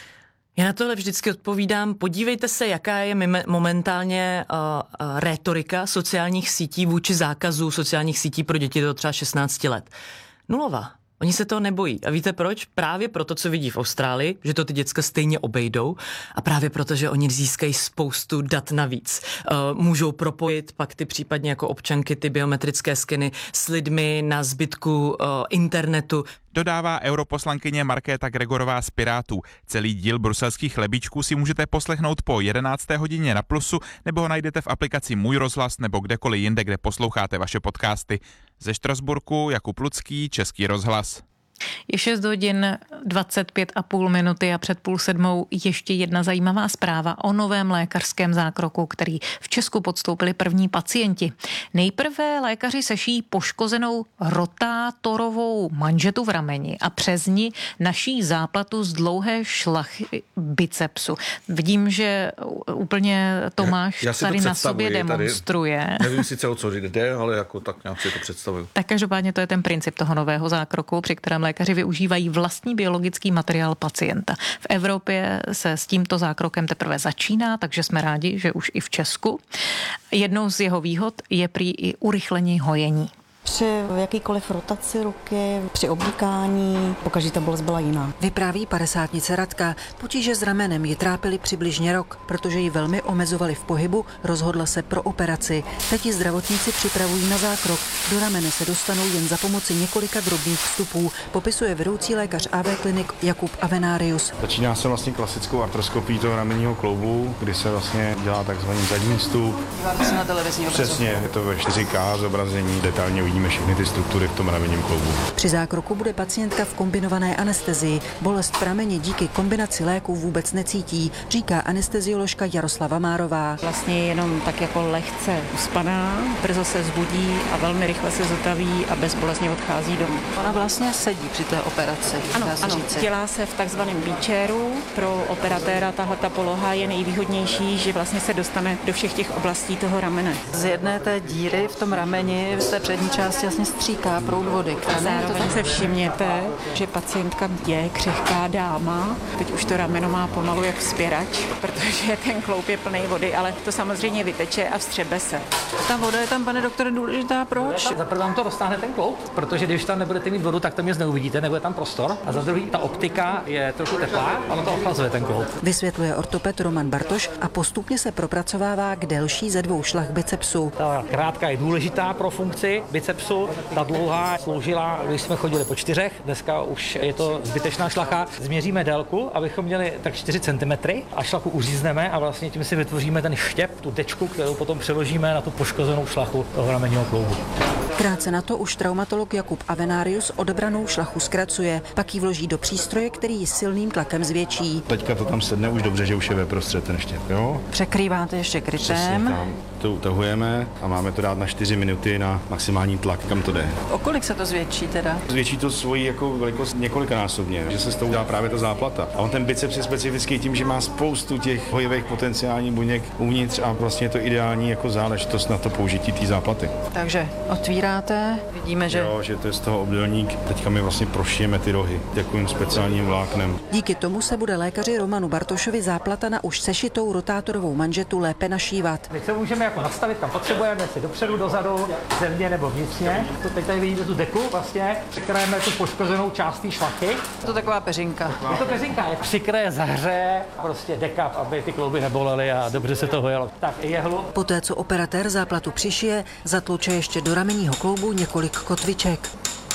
Já na tohle vždycky odpovídám, podívejte se, jaká je momentálně uh, uh, rétorika sociálních sítí vůči zákazu sociálních sítí pro děti do třeba šestnáct let. Nulová. Oni se toho nebojí. A víte proč? Právě proto, co vidí v Austrálii, že to ty děcka stejně obejdou a právě proto, že oni získají spoustu dat navíc. Uh, můžou propojit pak ty případně jako občanky ty biometrické skeny s lidmi na zbytku uh, internetu. Dodává europoslankyně Markéta Gregorová z Pirátů. Celý díl bruselských chlebíčků si můžete poslechnout po jedenácté hodině na Plusu nebo ho najdete v aplikaci Můj rozhlas nebo kdekoliv jinde, kde posloucháte vaše podcasty. Ze Štrasburku Jakub Lucký, Český rozhlas. Je šest hodin dvacet pět a půl minuty a před půl sedmou ještě jedna zajímavá zpráva o novém lékařském zákroku, který v Česku podstoupili první pacienti. Nejprve lékaři seší poškozenou rotátorovou manžetu v rameni a přes ní naší záplatu z dlouhé šlachy bicepsu. Vidím, že úplně Tomáš Já si tady to na sobě demonstruje. Tady, nevím sice o co jde, ale jako tak nějak si to představuju. Tak každopádně to je ten princip toho nového zákroku, při kterém lékaři využívají vlastní biologický materiál pacienta. V Evropě se s tímto zákrokem teprve začíná, takže jsme rádi, že už i v Česku. Jednou z jeho výhod je prý i urychlení hojení. Při jakýkoliv rotaci ruky, při oblíkání, pokaždé ta bolest byla jiná. Vypráví padesátnice Radka. Potíže s ramenem ji trápily přibližně rok, protože ji velmi omezovali v pohybu, rozhodla se pro operaci. Teď ji zdravotníci připravují na zákrok. Do ramene se dostanou jen za pomoci několika drobných vstupů, popisuje vedoucí lékař á vé klinik Jakub Avenarius. Začíná se vlastně klasickou artroskopií toho ramenního kloubu, kdy se vlastně dělá takzvaný zadní vstup. Díváte se na televizní obrazovku. Přesně, je to ve čtyři ká zobrazení, detailně vidíme všechny ty struktury v tom ramenním kloubu. Při zákroku bude pacientka v kombinované anestezii. Bolest v rameni díky kombinaci léků vůbec necítí, říká anestezioložka Jaroslava Márová. Vlastně jenom tak jako lehce uspaná, brzo se zbudí a velmi rychle se zotaví a bezbolestně odchází domů. Ona vlastně sedí při té operaci. Ano, ano. Dělá se v takzvaném beachairu. Pro operatéra tahle ta poloha je nejvýhodnější, že vlastně se dostane do všech těch oblastí toho ramene. Z jedné té díry v tom rameni v té přední části jasně stříká proud vody. A zároveň se všimněte, že pacientka je křehká dáma. Teď už to rameno má pomalu jak vzpěrač, protože ten kloup je plný vody, ale to samozřejmě vyteče a vstřebe se. Ta voda je tam, pane doktore, důležitá. Proč? Za prvé vám to roztáhne ten kloup, protože když tam nebudete mít vodu, tak to mě neuvidíte, nebude tam prostor. A za druhý, ta optika je trochu teplá, ono to ochlazuje ten kloup. Vysvětluje ortoped Roman Bartoš a postupně se propracovává k delší ze dvou šlach bicepsu. Ta krátká je důležitá pro funkci bicepsu, ta dlouhá sloužila, když jsme chodili po čtyřech, dneska už je to zbytečná šlacha. Změříme délku, abychom měli tak čtyři centimetry a šlachu uřízneme a vlastně tím si vytvoříme ten štěp, tu tečku, kterou potom přeložíme na tu poškozenou šlachu toho ramenního kloubu. Krátce na to už traumatolog Jakub Avenarius odebranou šlachu zkracuje, pak ji vloží do přístroje, který ji silným tlakem zvětší. Teďka to tam sedne už dobře, že už je ve prostřed ten štěp, jo? Překrýváte ještě krytem. Tam to utahujeme a máme to dát na čtyři minuty na maximální tlak, kam to jde. O kolik se to zvětší teda? Zvětší to svoji jako velikost několikanásobně, že se z toho dá právě ta záplata. A on ten biceps je specifický tím, že má spoustu těch hojivých potenciálních buněk uvnitř a vlastně je to ideální jako záležitost na to použití té záplaty. Takže otvíráte, vidíme, že... Jo, že to je z toho obdélník. Teďka my vlastně prošijeme ty rohy takovým speciálním vláknem. Díky tomu se bude lékaři Romanu Bartošovi záplata na už sešitou rotátorovou manžetu lépe našívat. My se můžeme jako nastavit, kam potřebujeme, jestli dopředu, dozadu, zevně nebo vnitřně. To teď tady vidíte tu deku, vlastně přikrajeme tu poškozenou část té šlachy. Je to taková peřinka. Je to peřinka, je přikraje, zahřeje, prostě dekap, aby ty klouby nebolely a dobře se to hojilo. Tak i jehlu. Poté, co operatér záplatu přišije, zatluče ještě do ramenního kloubu několik kotviček.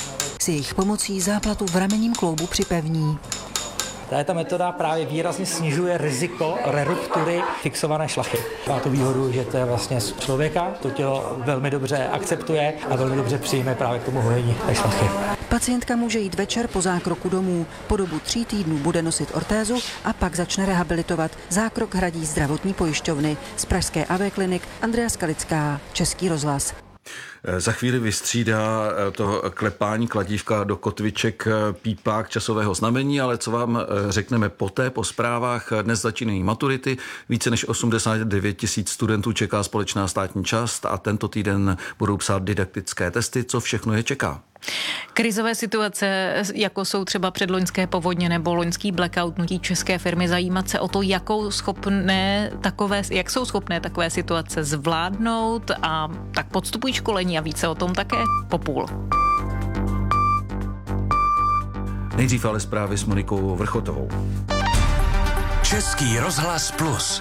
S jejich pomocí záplatu v ramenním kloubu připevní. Tady ta metoda právě výrazně snižuje riziko reruptury fixované šlachy. Má tu výhodu, že to je vlastně z člověka, to tělo velmi dobře akceptuje a velmi dobře přijme právě k tomu hojení té šlachy. Pacientka může jít večer po zákroku domů. Po dobu tří týdnů bude nosit ortézu a pak začne rehabilitovat. Zákrok hradí zdravotní pojišťovny. Z pražské á vé klinik Andrea Skalická, Český rozhlas. Za chvíli vystřídá to klepání kladívka do kotviček pípák časového znamení, ale co vám řekneme poté, po zprávách, dnes začínají maturity, více než osmdesát devět tisíc studentů čeká společná státní část a tento týden budou psát didaktické testy, co všechno je čeká. Krizové situace, jako jsou třeba předloňské povodně nebo loňský blackout, nutí české firmy zajímat se o to, jakou schopné takové, jak jsou schopné takové situace zvládnout, a tak podstupují školení a více o tom také po půl. Nejdřív ale zprávy s Monikou Vrchotovou. Český rozhlas Plus.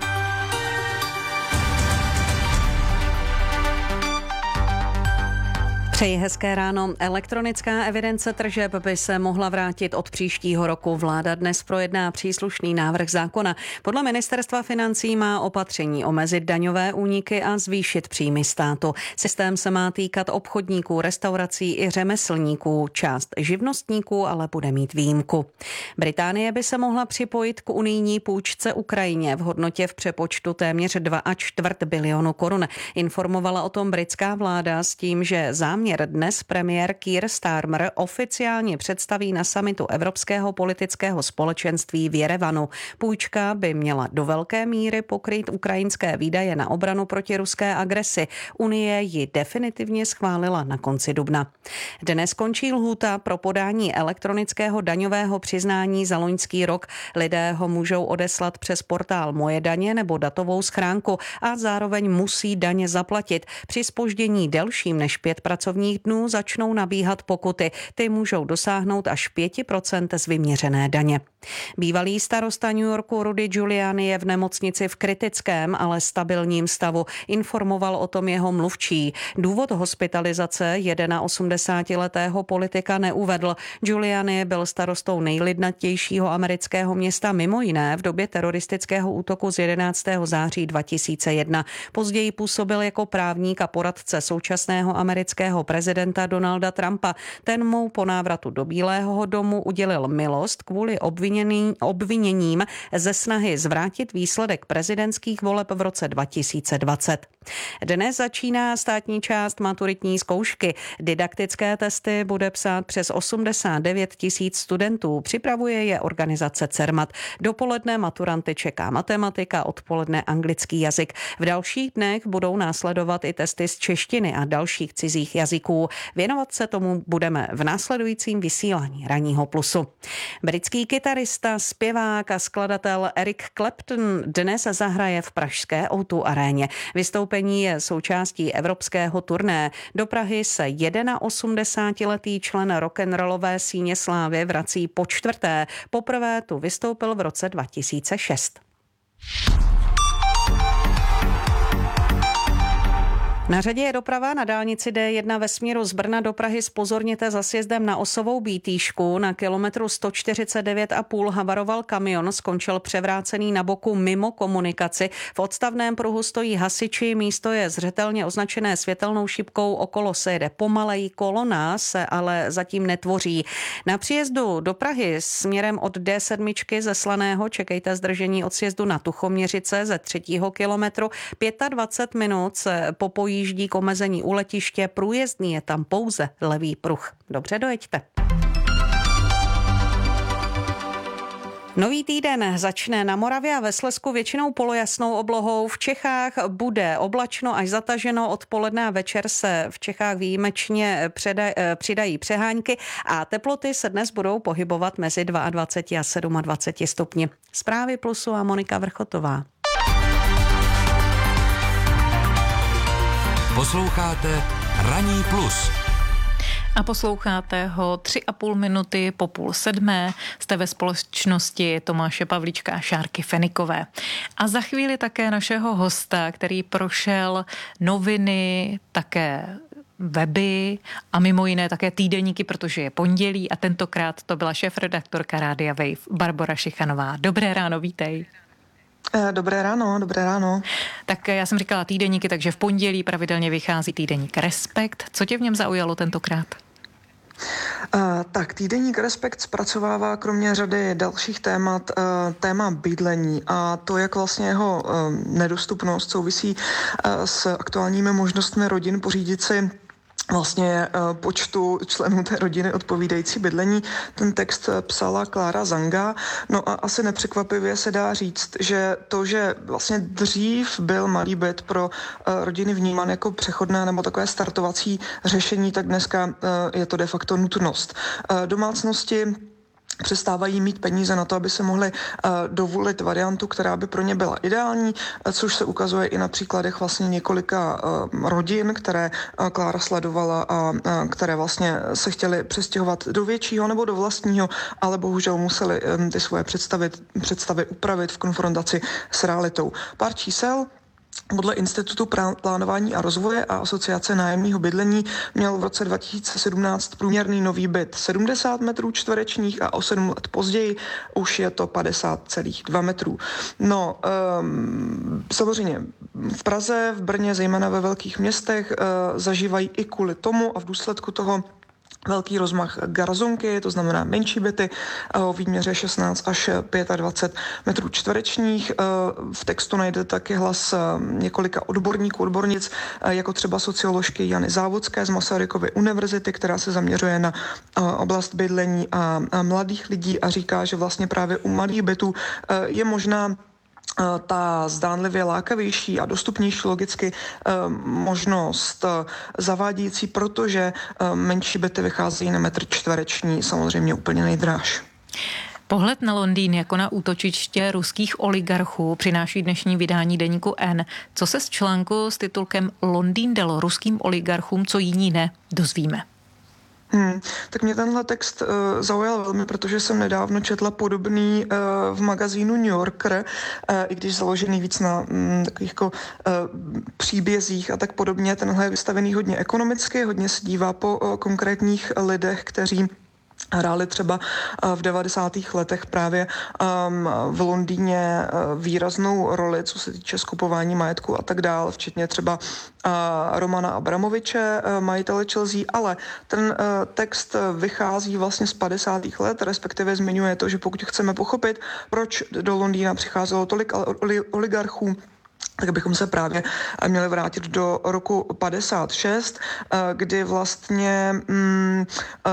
Přeji hezké ráno. Elektronická evidence tržeb by se mohla vrátit od příštího roku. Vláda dnes projedná příslušný návrh zákona. Podle ministerstva financí má opatření omezit daňové úniky a zvýšit příjmy státu. Systém se má týkat obchodníků, restaurací i řemeslníků. Část živnostníků ale bude mít výjimku. Británie by se mohla připojit k unijní půjčce Ukrajině v hodnotě v přepočtu téměř dva a čtvrt bilionu korun. Informovala o tom britská vláda s tím, že záměr dnes premiér Keir Starmer oficiálně představí na summitu Evropského politického společenství v Jerevanu. Půjčka by měla do velké míry pokrýt ukrajinské výdaje na obranu proti ruské agresi. Unie ji definitivně schválila na konci dubna. Dnes končí lhůta pro podání elektronického daňového přiznání za loňský rok. Lidé ho můžou odeslat přes portál Moje daně nebo datovou schránku a zároveň musí daně zaplatit. Při zpoždění delším než pět pracovních dnů začnou nabíhat pokuty. Ty můžou dosáhnout až pět procent z vyměřené daně. Bývalý starosta New Yorku Rudy Giuliani je v nemocnici v kritickém, ale stabilním stavu. Informoval o tom jeho mluvčí. Důvod hospitalizace osmdesátiletého politika neuvedl. Giuliani byl starostou nejlidnatějšího amerického města mimo jiné v době teroristického útoku z jedenáctého září dva tisíce jedna. Později působil jako právník a poradce současného amerického prezidenta Donalda Trumpa. Ten mu po návratu do Bílého domu udělil milost kvůli obviněný, obviněním ze snahy zvrátit výsledek prezidentských voleb v roce dva tisíce dvacet. Dnes začíná státní část maturitní zkoušky. Didaktické testy bude psát přes osmdesát devět tisíc studentů. Připravuje je organizace Cermat. Dopoledne maturanty čeká matematika, odpoledne anglický jazyk. V dalších dnech budou následovat i testy z češtiny a dalších cizích jazyků. Věnovat se tomu budeme v následujícím vysílání Ranního plusu. Britský kytarista, zpěvák a skladatel Eric Clapton dnes zahraje v pražské ó dva aréně. Vystoupení je součástí evropského turné. Do Prahy se osmdesátiletý člen rock'n'rollové síně slávy vrací po čtvrté. Poprvé tu vystoupil v roce dva tisíce šest. Na řadě je doprava na dálnici D jedna ve směru z Brna do Prahy. Zpozorněte za sjezdem na Osovou Bítýšku. Na kilometru sto čtyřicet devět a půl havaroval kamion, skončil převrácený na boku mimo komunikaci. V odstavném pruhu stojí hasiči, místo je zřetelně označené světelnou šipkou, okolo se jede pomaleji, kolona se ale zatím netvoří. Na příjezdu do Prahy směrem od D sedm ze Slaného čekejte zdržení od sjezdu na Tuchoměřice ze třetího kilometru. dvacet pět minut se popojí jíždí k omezení u letiště, průjezdný je tam pouze levý pruh. Dobře, dojeďte. Nový týden začne na Moravě a ve Slezsku většinou polojasnou oblohou. V Čechách bude oblačno až zataženo, odpoledne a večer se v Čechách výjimečně předaj, přidají přehánky a teploty se dnes budou pohybovat mezi dvacet dva a dvacet sedm stupni. Zprávy Plusu a Monika Vrchotová. Posloucháte Ranní plus. A posloucháte ho tři a půl minuty po půl sedmé. Jste ve společnosti Tomáše Pavlíčka a Šárky Fenikové. A za chvíli také našeho hosta, který prošel noviny, také weby a mimo jiné také týdeníky, protože je pondělí a tentokrát to byla šéfredaktorka Rádia Wave Barbora Šichanová. Dobré ráno, vítej. Dobré ráno, dobré ráno. Tak já jsem říkala týdeníky, takže v pondělí pravidelně vychází týdeník Respekt. Co tě v něm zaujalo tentokrát? Uh, tak týdeník Respekt zpracovává kromě řady dalších témat uh, téma bydlení a to, jak vlastně jeho uh, nedostupnost souvisí uh, s aktuálními možnostmi rodin pořídit si vlastně počtu členů té rodiny odpovídající bydlení. Ten text psala Klára Zanga. No a asi nepřekvapivě se dá říct, že to, že vlastně dřív byl malý byt pro rodiny vnímán jako přechodné nebo takové startovací řešení, tak dneska je to de facto nutnost. Domácnosti přestávají mít peníze na to, aby se mohli uh, dovolit variantu, která by pro ně byla ideální, což se ukazuje i na příkladech vlastně několika uh, rodin, které uh, Klára sledovala a uh, které vlastně se chtěly přestěhovat do většího nebo do vlastního, ale bohužel museli um, ty svoje představy, představy upravit v konfrontaci s realitou. Pár čísel. Podle Institutu plánování a rozvoje a Asociace nájemního bydlení měl v roce dva tisíce sedmnáct průměrný nový byt sedmdesát metrů čtverečních a o sedm let později už je to padesát celá dva metrů. No, um, samozřejmě v Praze, v Brně, zejména ve velkých městech, uh, zažívají i kvůli tomu a v důsledku toho velký rozmach garzonky, to znamená menší byty o výměře šestnáct až dvacet pět metrů čtverečních. V textu najdete taky hlas několika odborníků, odbornic, jako třeba socioložky Jany Závodské z Masarykovy univerzity, která se zaměřuje na oblast bydlení a mladých lidí a říká, že vlastně právě u malých bytů je možná ta zdánlivě lákavější a dostupnější logicky možnost zavádějící, protože menší byty vycházejí na metr čtvereční samozřejmě úplně nejdráž. Pohled na Londýn jako na útočiště ruských oligarchů přináší dnešní vydání deníku N. Co se z článku s titulkem Londýn dalo ruským oligarchům, co jiní ne, dozvíme. Hmm, tak mě tenhle text uh, zaujal velmi, protože jsem nedávno četla podobný uh, v magazínu New Yorker, uh, i když založený víc na um, takových jako, uh, příbězích a tak podobně. Tenhle je vystavený hodně ekonomicky, hodně se dívá po uh, konkrétních lidech, kteří hráli třeba v devadesátých letech právě um, v Londýně uh, výraznou roli, co se týče skupování majetku a tak dále, včetně třeba uh, Romana Abramoviče, uh, majitele Chelsea, ale ten uh, text vychází vlastně z padesátých let, respektive zmiňuje to, že pokud chceme pochopit, proč do Londýna přicházelo tolik oligarchů, tak bychom se právě měli vrátit do roku padesát šest, kdy vlastně mm,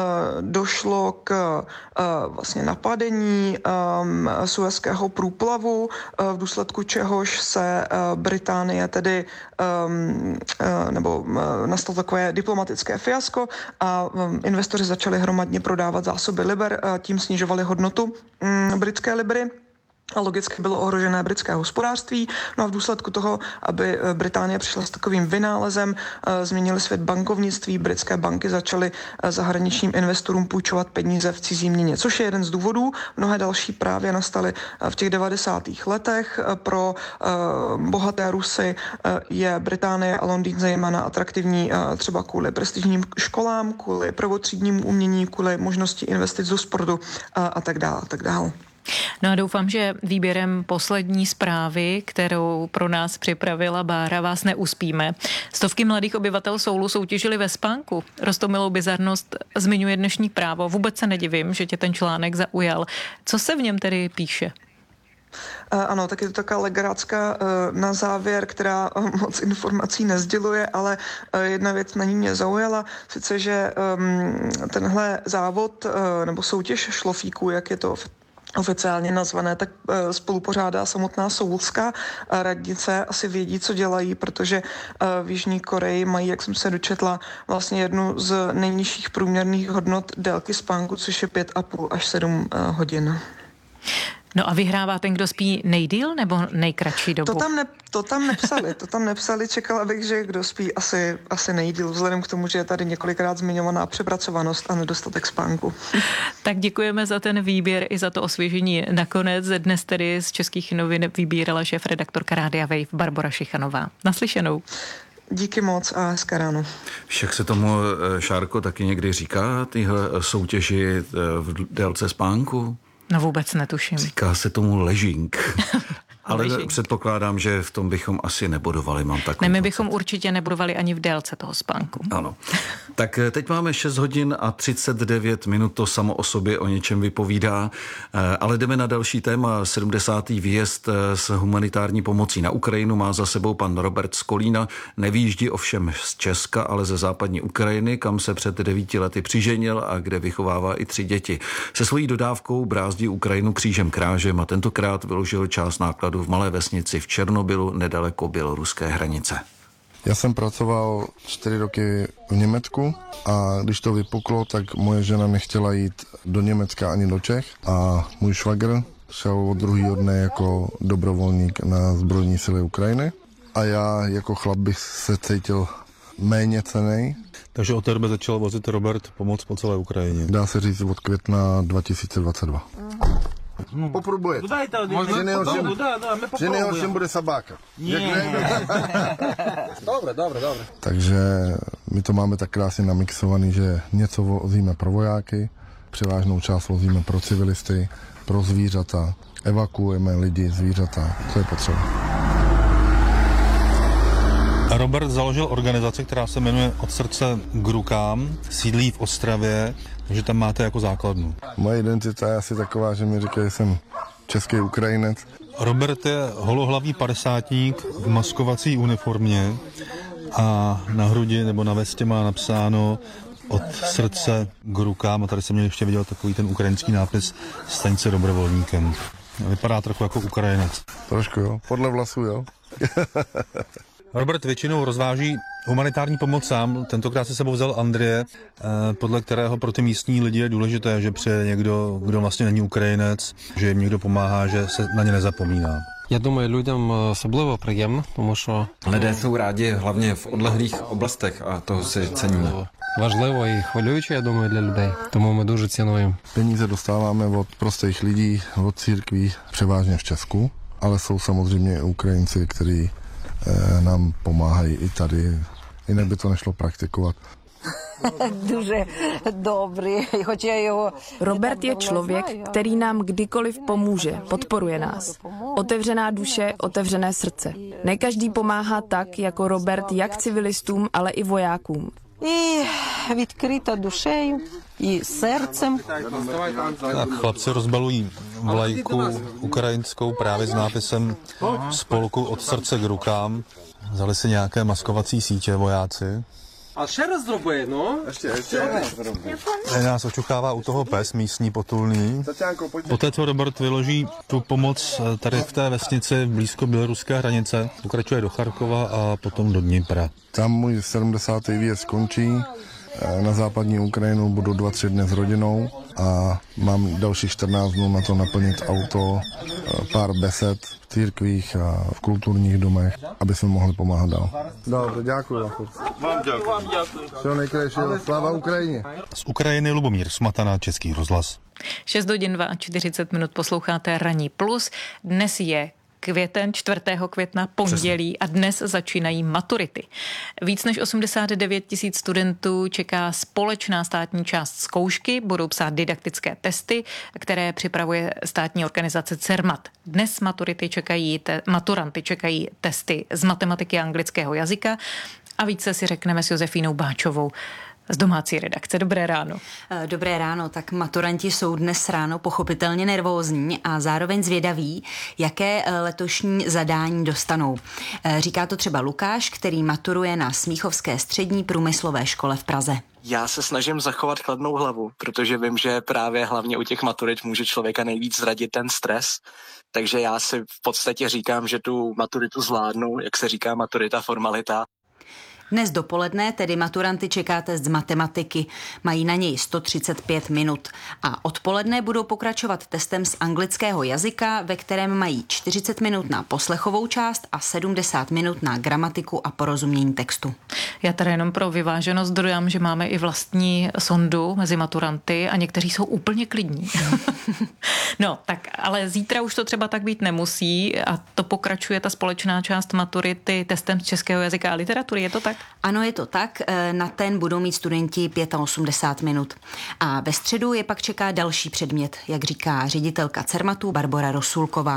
došlo k vlastně napadení um, Suezského průplavu, v důsledku čehož se Británie tedy um, nebo nastalo takové diplomatické fiasko a investoři začali hromadně prodávat zásoby liber, tím snižovali hodnotu um, britské libry. A logicky bylo ohrožené britské hospodářství. No a v důsledku toho, aby Británie přišla s takovým vynálezem, změnili svět bankovnictví, britské banky začaly zahraničním investorům půjčovat peníze v cizí měně, což je jeden z důvodů. Mnohé další právě nastaly v těch devadesátých letech. Pro bohaté Rusy je Británie a Londýn zejména atraktivní třeba kvůli prestižním školám, kvůli prvotřídnímu umění, kvůli možnosti investic do sportu a tak dále, a tak dále. No a doufám, že výběrem poslední zprávy, kterou pro nás připravila Bára, vás neuspíme. Stovky mladých obyvatel Soulu soutěžili ve spánku. Roztomilou bizarnost zmiňuje dnešní Právo. Vůbec se nedivím, že tě ten článek zaujal. Co se v něm tedy píše? Ano, tak je to taková legracka na závěr, která moc informací nezděluje, ale jedna věc na ní mě zaujala, sice, že tenhle závod nebo soutěž šlofíků, jak je to oficiálně nazvané, tak spolupořádá samotná soulská radnice. Asi vědí, co dělají, protože v Jižní Koreji mají, jak jsem se dočetla, vlastně jednu z nejnižších průměrných hodnot délky spánku, což je pět a půl až sedm hodin. No a vyhrává ten, kdo spí nejdýl nebo nejkratší dobu? To tam, ne, to tam nepsali, to tam nepsali, čekala bych, že kdo spí asi, asi nejdýl, vzhledem k tomu, že je tady několikrát zmiňovaná přepracovanost a nedostatek spánku. Tak děkujeme za ten výběr i za to osvěžení nakonec. Dnes tedy z Českých novin vybírala šéfredaktorka Rádia Wave Barbora Šichanová. Naslyšenou. Díky moc a hezké ráno. Však se tomu, Šárko, taky někdy říká, tyhle soutěži v délce spánku? No vůbec netuším. Říká se tomu ležing. Ale předpokládám, že v tom bychom asi nebodovali, mám takový. Ne, my bychom určitě nebodovali ani v délce toho spánku. Ano. Tak teď máme šest hodin a třicet devět minut, to samo o sobě o něčem vypovídá, ale jdeme na další téma. sedmdesátý výjezd s humanitární pomocí na Ukrajinu má za sebou pan Robert z Kolína. Nevýjíždí ovšem z Česka, ale ze západní Ukrajiny, kam se před devíti lety přiženil a kde vychovává i tři děti. Se svojí dodávkou brázdí Ukrajinu křížem krážem a tentokrát vyložil část nákladu v malé vesnici v Černobylu nedaleko běloruské hranice. Já jsem pracoval čtyři roky v Německu a když to vypuklo, tak moje žena nechtěla jít do Německa ani do Čech a můj švagr šel od druhého dne jako dobrovolník na zbrojní síly Ukrajiny a já jako chlap bych se cítil méně cennej. Takže od té doby začal vozit Robert pomoc po celé Ukrajině. Dá se říct od května dva tisíce dvacet dva. Попробуй. Že nejhorším bude sabáka. Dobre, dobre, dobre. Takže my to máme tak krásně namixovaný, že něco vozíme pro vojáky, převážnou část vozíme pro civilisty, pro zvířata, evakuujeme lidi, zvířata, co je potřeba. Robert založil organizaci, která se jmenuje Od srdce k rukám, sídlí v Ostravě, takže tam máte jako základnu. Moje identita je asi taková, že mi říkají, že jsem český Ukrajinec. Robert je holohlavý padesátník v maskovací uniformě a na hrudi nebo na vestě má napsáno Od srdce k rukám a tady jsem měl ještě viděl takový ten ukrajinský nápis Staň se dobrovolníkem. Vypadá trochu jako Ukrajinec. Trošku jo, podle vlasů jo. Robert většinou rozváží humanitární pomoc sám, tentokrát se sebou vzal Andreje, podle kterého pro ty místní lidi je důležité, že přijde někdo, kdo vlastně není Ukrajinec, že jim někdo pomáhá, že se na ně nezapomíná. Já думаю, lidem особливо приємно, тому що lidé jsou rádi hlavně v odlehlých oblastech a toho si ceníme. Важливо і хвилююче, я думаю, для людей. Тому ми дуже цінуємо. Peníze dostáváme od prostých lidí, od církví, převážně v Česku, ale jsou samozřejmě Ukrajinci, kteří nám pomáhají i tady, jinak by to nešlo praktikovat. Дуже dobrý, хоч я його... Robert je člověk, který nám kdykoliv pomůže, podporuje nás. Otevřená duše, otevřené srdce. Ne každý pomáhá tak, jako Robert, jak civilistům, ale i vojákům. І відкрита душею, і серцем. Tak chlapci rozbalují vlajku ukrajinskou právě s nápisem Spolku od srdce k rukám. Vzali si nějaké maskovací sítě vojáci. A ще раз зроби, no? Ještě, ještě. Nás očukává u toho pes místní potulný. Poté, co Robert vyloží tu pomoc tady v té vesnici blízko běloruské hranice, pokračuje do Charkova a potom do Dnipra. Tam můj sedmdesátý výjezd skončí. Na západní Ukrajinu budu dva, tři dny s rodinou a mám dalších čtrnáct dnů na to naplnit auto, pár besed v církvích a v kulturních domech, aby jsme mohli pomáhat dál. Dobře, děkuji. Vám děkuji. Všeho nejkrásnějšího. Sláva Ukrajině. Z Ukrajiny Lubomír Smatana, Český rozhlas. šest hodin čtyřicet dva minut posloucháte Ranní plus. Dnes je květen, čtvrtého května, pondělí a dnes začínají maturity. Víc než osmdesát devět tisíc studentů čeká společná státní část zkoušky, budou psát didaktické testy, které připravuje státní organizace Cermat. Dnes maturity čekají, te, maturanty čekají testy z matematiky a anglického jazyka a více si řekneme s Josefínou Báčovou z domácí redakce. Dobré ráno. Dobré ráno. Tak maturanti jsou dnes ráno pochopitelně nervózní a zároveň zvědaví, jaké letošní zadání dostanou. Říká to třeba Lukáš, který maturuje na Smíchovské střední průmyslové škole v Praze. Já se snažím zachovat chladnou hlavu, protože vím, že právě hlavně u těch maturit může člověka nejvíc zradit ten stres. Takže já si v podstatě říkám, že tu maturitu zvládnu, jak se říká maturita formalita. Dnes dopoledne tedy maturanty čeká test z matematiky. Mají na něj sto třicet pět minut. A odpoledne budou pokračovat testem z anglického jazyka, ve kterém mají čtyřicet minut na poslechovou část a sedmdesát minut na gramatiku a porozumění textu. Já tady jenom pro vyváženost dodám, že máme i vlastní sondu mezi maturanty a někteří jsou úplně klidní. No, tak ale zítra už to třeba tak být nemusí a to pokračuje ta společná část maturity testem z českého jazyka a literatury. Je to tak? Ano, je to tak. Na ten budou mít studenti osmdesát pět minut. A ve středu je pak čeká další předmět, jak říká ředitelka Cermatu Barbora Rosulková.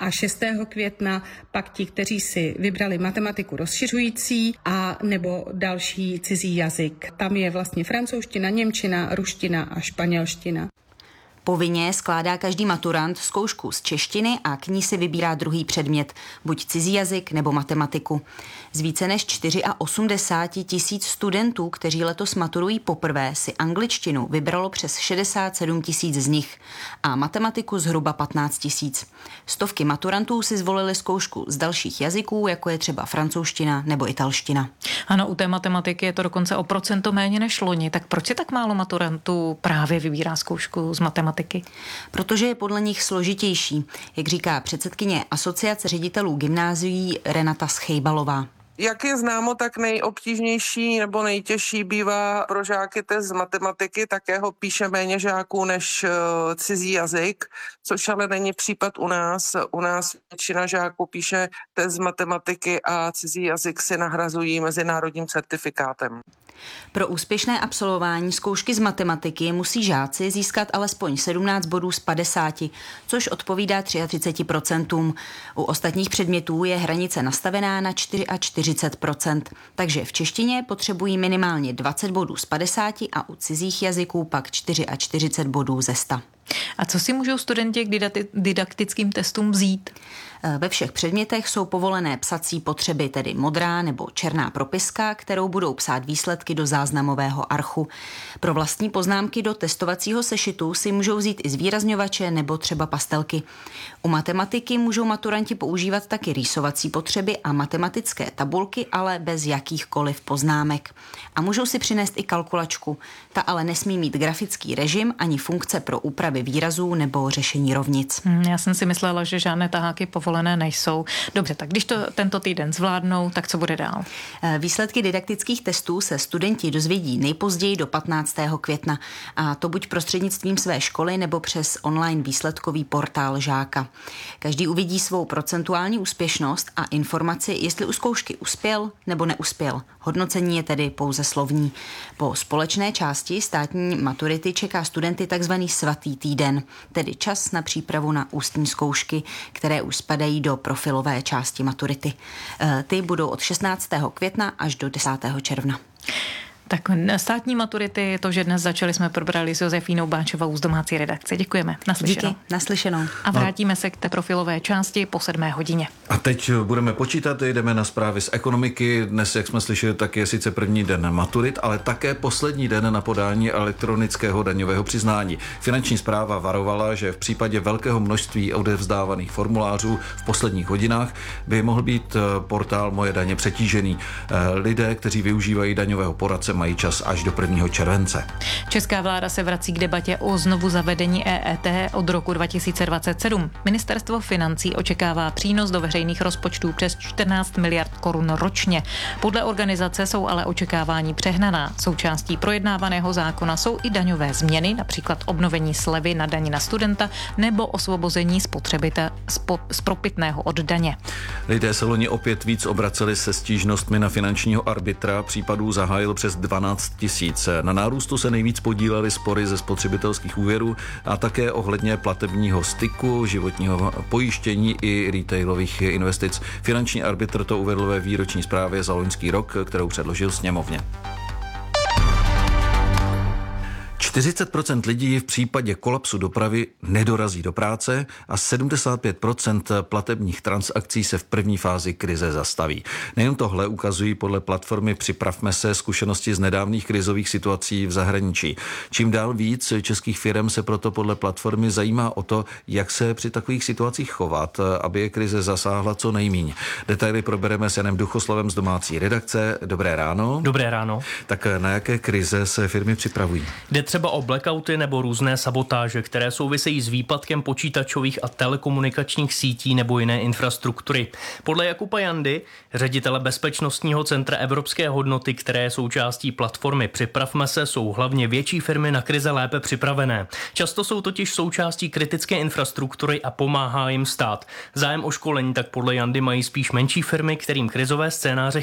a šestého května pak ti, kteří si vybrali matematiku rozšiřující a nebo další cizí jazyk. Tam je vlastně francouzština, němčina, ruština a španělština. Povinně skládá každý maturant zkoušku z češtiny a k ní si vybírá druhý předmět, buď cizí jazyk nebo matematiku. Z více než osmdesát čtyři tisíc studentů, kteří letos maturují poprvé, si angličtinu vybralo přes šedesát sedm tisíc z nich a matematiku zhruba patnáct tisíc. Stovky maturantů si zvolili zkoušku z dalších jazyků, jako je třeba francouzština nebo italština. Ano, u té matematiky je to dokonce o procento méně než loni. Tak proč si tak málo maturantů právě vybírá zkoušku z matematiky? Protože je podle nich složitější, jak říká předsedkyně Asociace ředitelů gymnázií Renata Schejbalová. Jak je známo, tak nejobtížnější nebo nejtěžší bývá pro žáky test z matematiky, také ho píše méně žáků než cizí jazyk, což ale není případ u nás. U nás většina žáků píše test z matematiky a cizí jazyk si nahrazují mezinárodním certifikátem. Pro úspěšné absolvování zkoušky z matematiky musí žáci získat alespoň sedmnáct bodů z padesáti, což odpovídá třicet tři procentům. U ostatních předmětů je hranice nastavená na čtyřicet čtyři procent, takže v češtině potřebují minimálně dvacet bodů z padesáti a u cizích jazyků pak čtyřicet čtyři bodů ze sta. A co si můžou studenti k didaktickým testům vzít? Ve všech předmětech jsou povolené psací potřeby, tedy modrá nebo černá propiska, kterou budou psát výsledky do záznamového archu. Pro vlastní poznámky do testovacího sešitu si můžou vzít i zvýrazňovače nebo třeba pastelky. U matematiky můžou maturanti používat taky rýsovací potřeby a matematické tabulky, ale bez jakýchkoliv poznámek. A můžou si přinést i kalkulačku. Ta ale nesmí mít grafický režim ani funkce pro úpravy výrazů nebo řešení rovnic. Hmm, já jsem si myslela, že žádné taháky povolené nejsou. Dobře, tak když to tento týden zvládnou, tak co bude dál? Výsledky didaktických testů se studenti dozvědí nejpozději do patnáctého května a to buď prostřednictvím své školy nebo přes online výsledkový portál žáka. Každý uvidí svou procentuální úspěšnost a informaci, jestli u zkoušky uspěl nebo neuspěl. Hodnocení je tedy pouze slovní. Po společné části státní maturity čeká studenty takzvaný svatý týden, tedy čas na přípravu na ústní zkoušky, které už spadají do profilové části maturity. Ty budou od šestnáctého května až do desátého června. Tak státní maturity, to, že dnes začali, jsme probrali s Josefínou Báčovou z domácí redakce. Děkujeme. Naslyšenou. Díky, naslyšenou. A vrátíme se k té profilové části po sedmé hodině. A teď budeme počítat, jdeme na zprávy z ekonomiky. Dnes, jak jsme slyšeli, tak je sice první den maturit, ale také poslední den na podání elektronického daňového přiznání. Finanční správa varovala, že v případě velkého množství odevzdávaných formulářů v posledních hodinách by mohl být portál Moje daně přetížený. Lidé, kteří využívají daňového poradce, mají čas až do prvního července. Česká vláda se vrací k debatě o znovu zavedení E E T od roku dva tisíce dvacet sedm. Ministerstvo financí očekává přínos do veřejných rozpočtů přes čtrnáct miliard korun ročně. Podle organizace jsou ale očekávání přehnaná. Součástí projednávaného zákona jsou i daňové změny, například obnovení slevy na daň na studenta nebo osvobození spotřebitele z propitného od daně. Lidé se loni opět víc obraceli se stížnostmi na finančního arbitra. Případů zahájil přes dvanáct tisíc. Na nárůstu se nejvíc podílely spory ze spotřebitelských úvěrů a také ohledně platebního styku, životního pojištění i retailových investic. Finanční arbitr to uvedl ve výroční zprávě za loňský rok, kterou předložil sněmovně. čtyřicet procent lidí v případě kolapsu dopravy nedorazí do práce a sedmdesát pět procent platebních transakcí se v první fázi krize zastaví. Nejen tohle ukazují podle platformy Připravme se zkušenosti z nedávných krizových situací v zahraničí. Čím dál víc českých firm se proto podle platformy zajímá o to, jak se při takových situacích chovat, aby je krize zasáhla co nejmíň. Detaily probereme s Janem Duchoslovem z domácí redakce. Dobré ráno. Dobré ráno. Tak na jaké krize se firmy připravují? Jde třeba o blackouty nebo různé sabotáže, které souvisejí s výpadkem počítačových a telekomunikačních sítí nebo jiné infrastruktury. Podle Jakuba Jandy, ředitele Bezpečnostního centra Evropské hodnoty, které je součástí platformy Připravme se, jsou hlavně větší firmy na krize lépe připravené. Často jsou totiž součástí kritické infrastruktury a pomáhá jim stát. Zájem o školení tak podle Jandy mají spíš menší firmy, kterým krizové scénáře chybí.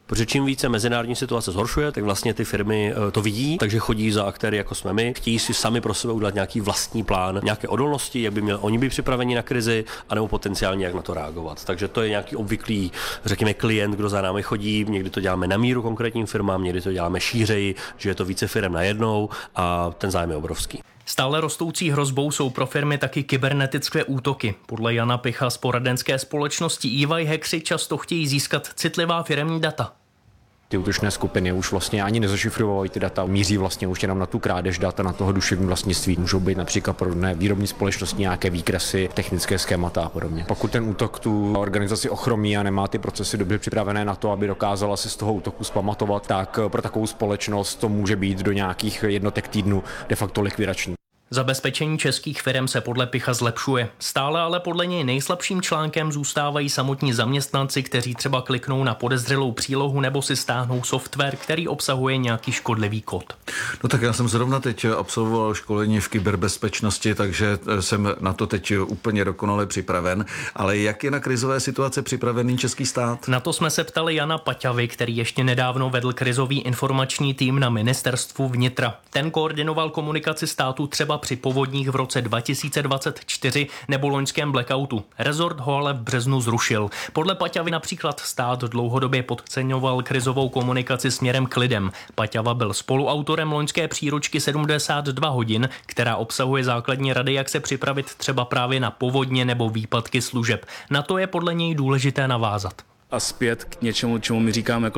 Protože čím více mezinárodní situace zhoršuje, tak vlastně ty firmy to vidí, takže chodí za aktéry, jako jsme my, chtějí si sami pro sebe udělat nějaký vlastní plán, nějaké odolnosti, jak by měli oni být připraveni na krizi, anebo potenciálně jak na to reagovat. Takže to je nějaký obvyklý, řekněme, klient, kdo za námi chodí, někdy to děláme na míru konkrétním firmám, někdy to děláme šířeji, že je to více firem najednou a ten zájem je obrovský. Stále rostoucí hrozbou jsou pro firmy taky kybernetické útoky. Podle Jana Picha z poradenské společnosti E Y hackři často chtějí získat citlivá firemní data. Ty útočné skupiny už vlastně ani nezašifrovají ty data, míří vlastně už jenom na tu krádež data, na toho duševní vlastnictví. Můžou být například podobné výrobní společnosti, nějaké výkresy, technické schémata a podobně. Pokud ten útok tu organizaci ochromí a nemá ty procesy dobře připravené na to, aby dokázala se z toho útoku zpamatovat, tak pro takovou společnost to může být do nějakých jednotek týdnů de facto likvidační. Zabezpečení českých firem se podle Picha zlepšuje. Stále ale podle něj nejslabším článkem zůstávají samotní zaměstnanci, kteří třeba kliknou na podezřelou přílohu nebo si stáhnou software, který obsahuje nějaký škodlivý kód. No tak já jsem zrovna teď absolvoval školení v kyberbezpečnosti, takže jsem na to teď úplně dokonale připraven. Ale jak je na krizové situace připravený český stát? Na to jsme se ptali Jana Paťavy, který ještě nedávno vedl krizový informační tým na ministerstvu vnitra. Ten koordinoval komunikaci státu třeba při povodních v roce dva tisíce dvacet čtyři nebo loňském blackoutu. Rezort ho ale v březnu zrušil. Podle Paťavy například stát dlouhodobě podceňoval krizovou komunikaci směrem k lidem. Paťava byl spoluautorem loňské příručky sedmdesát dva hodin, která obsahuje základní rady, jak se připravit třeba právě na povodně nebo výpadky služeb. Na to je podle něj důležité navázat. A zpět k něčemu, čemu my říkáme jako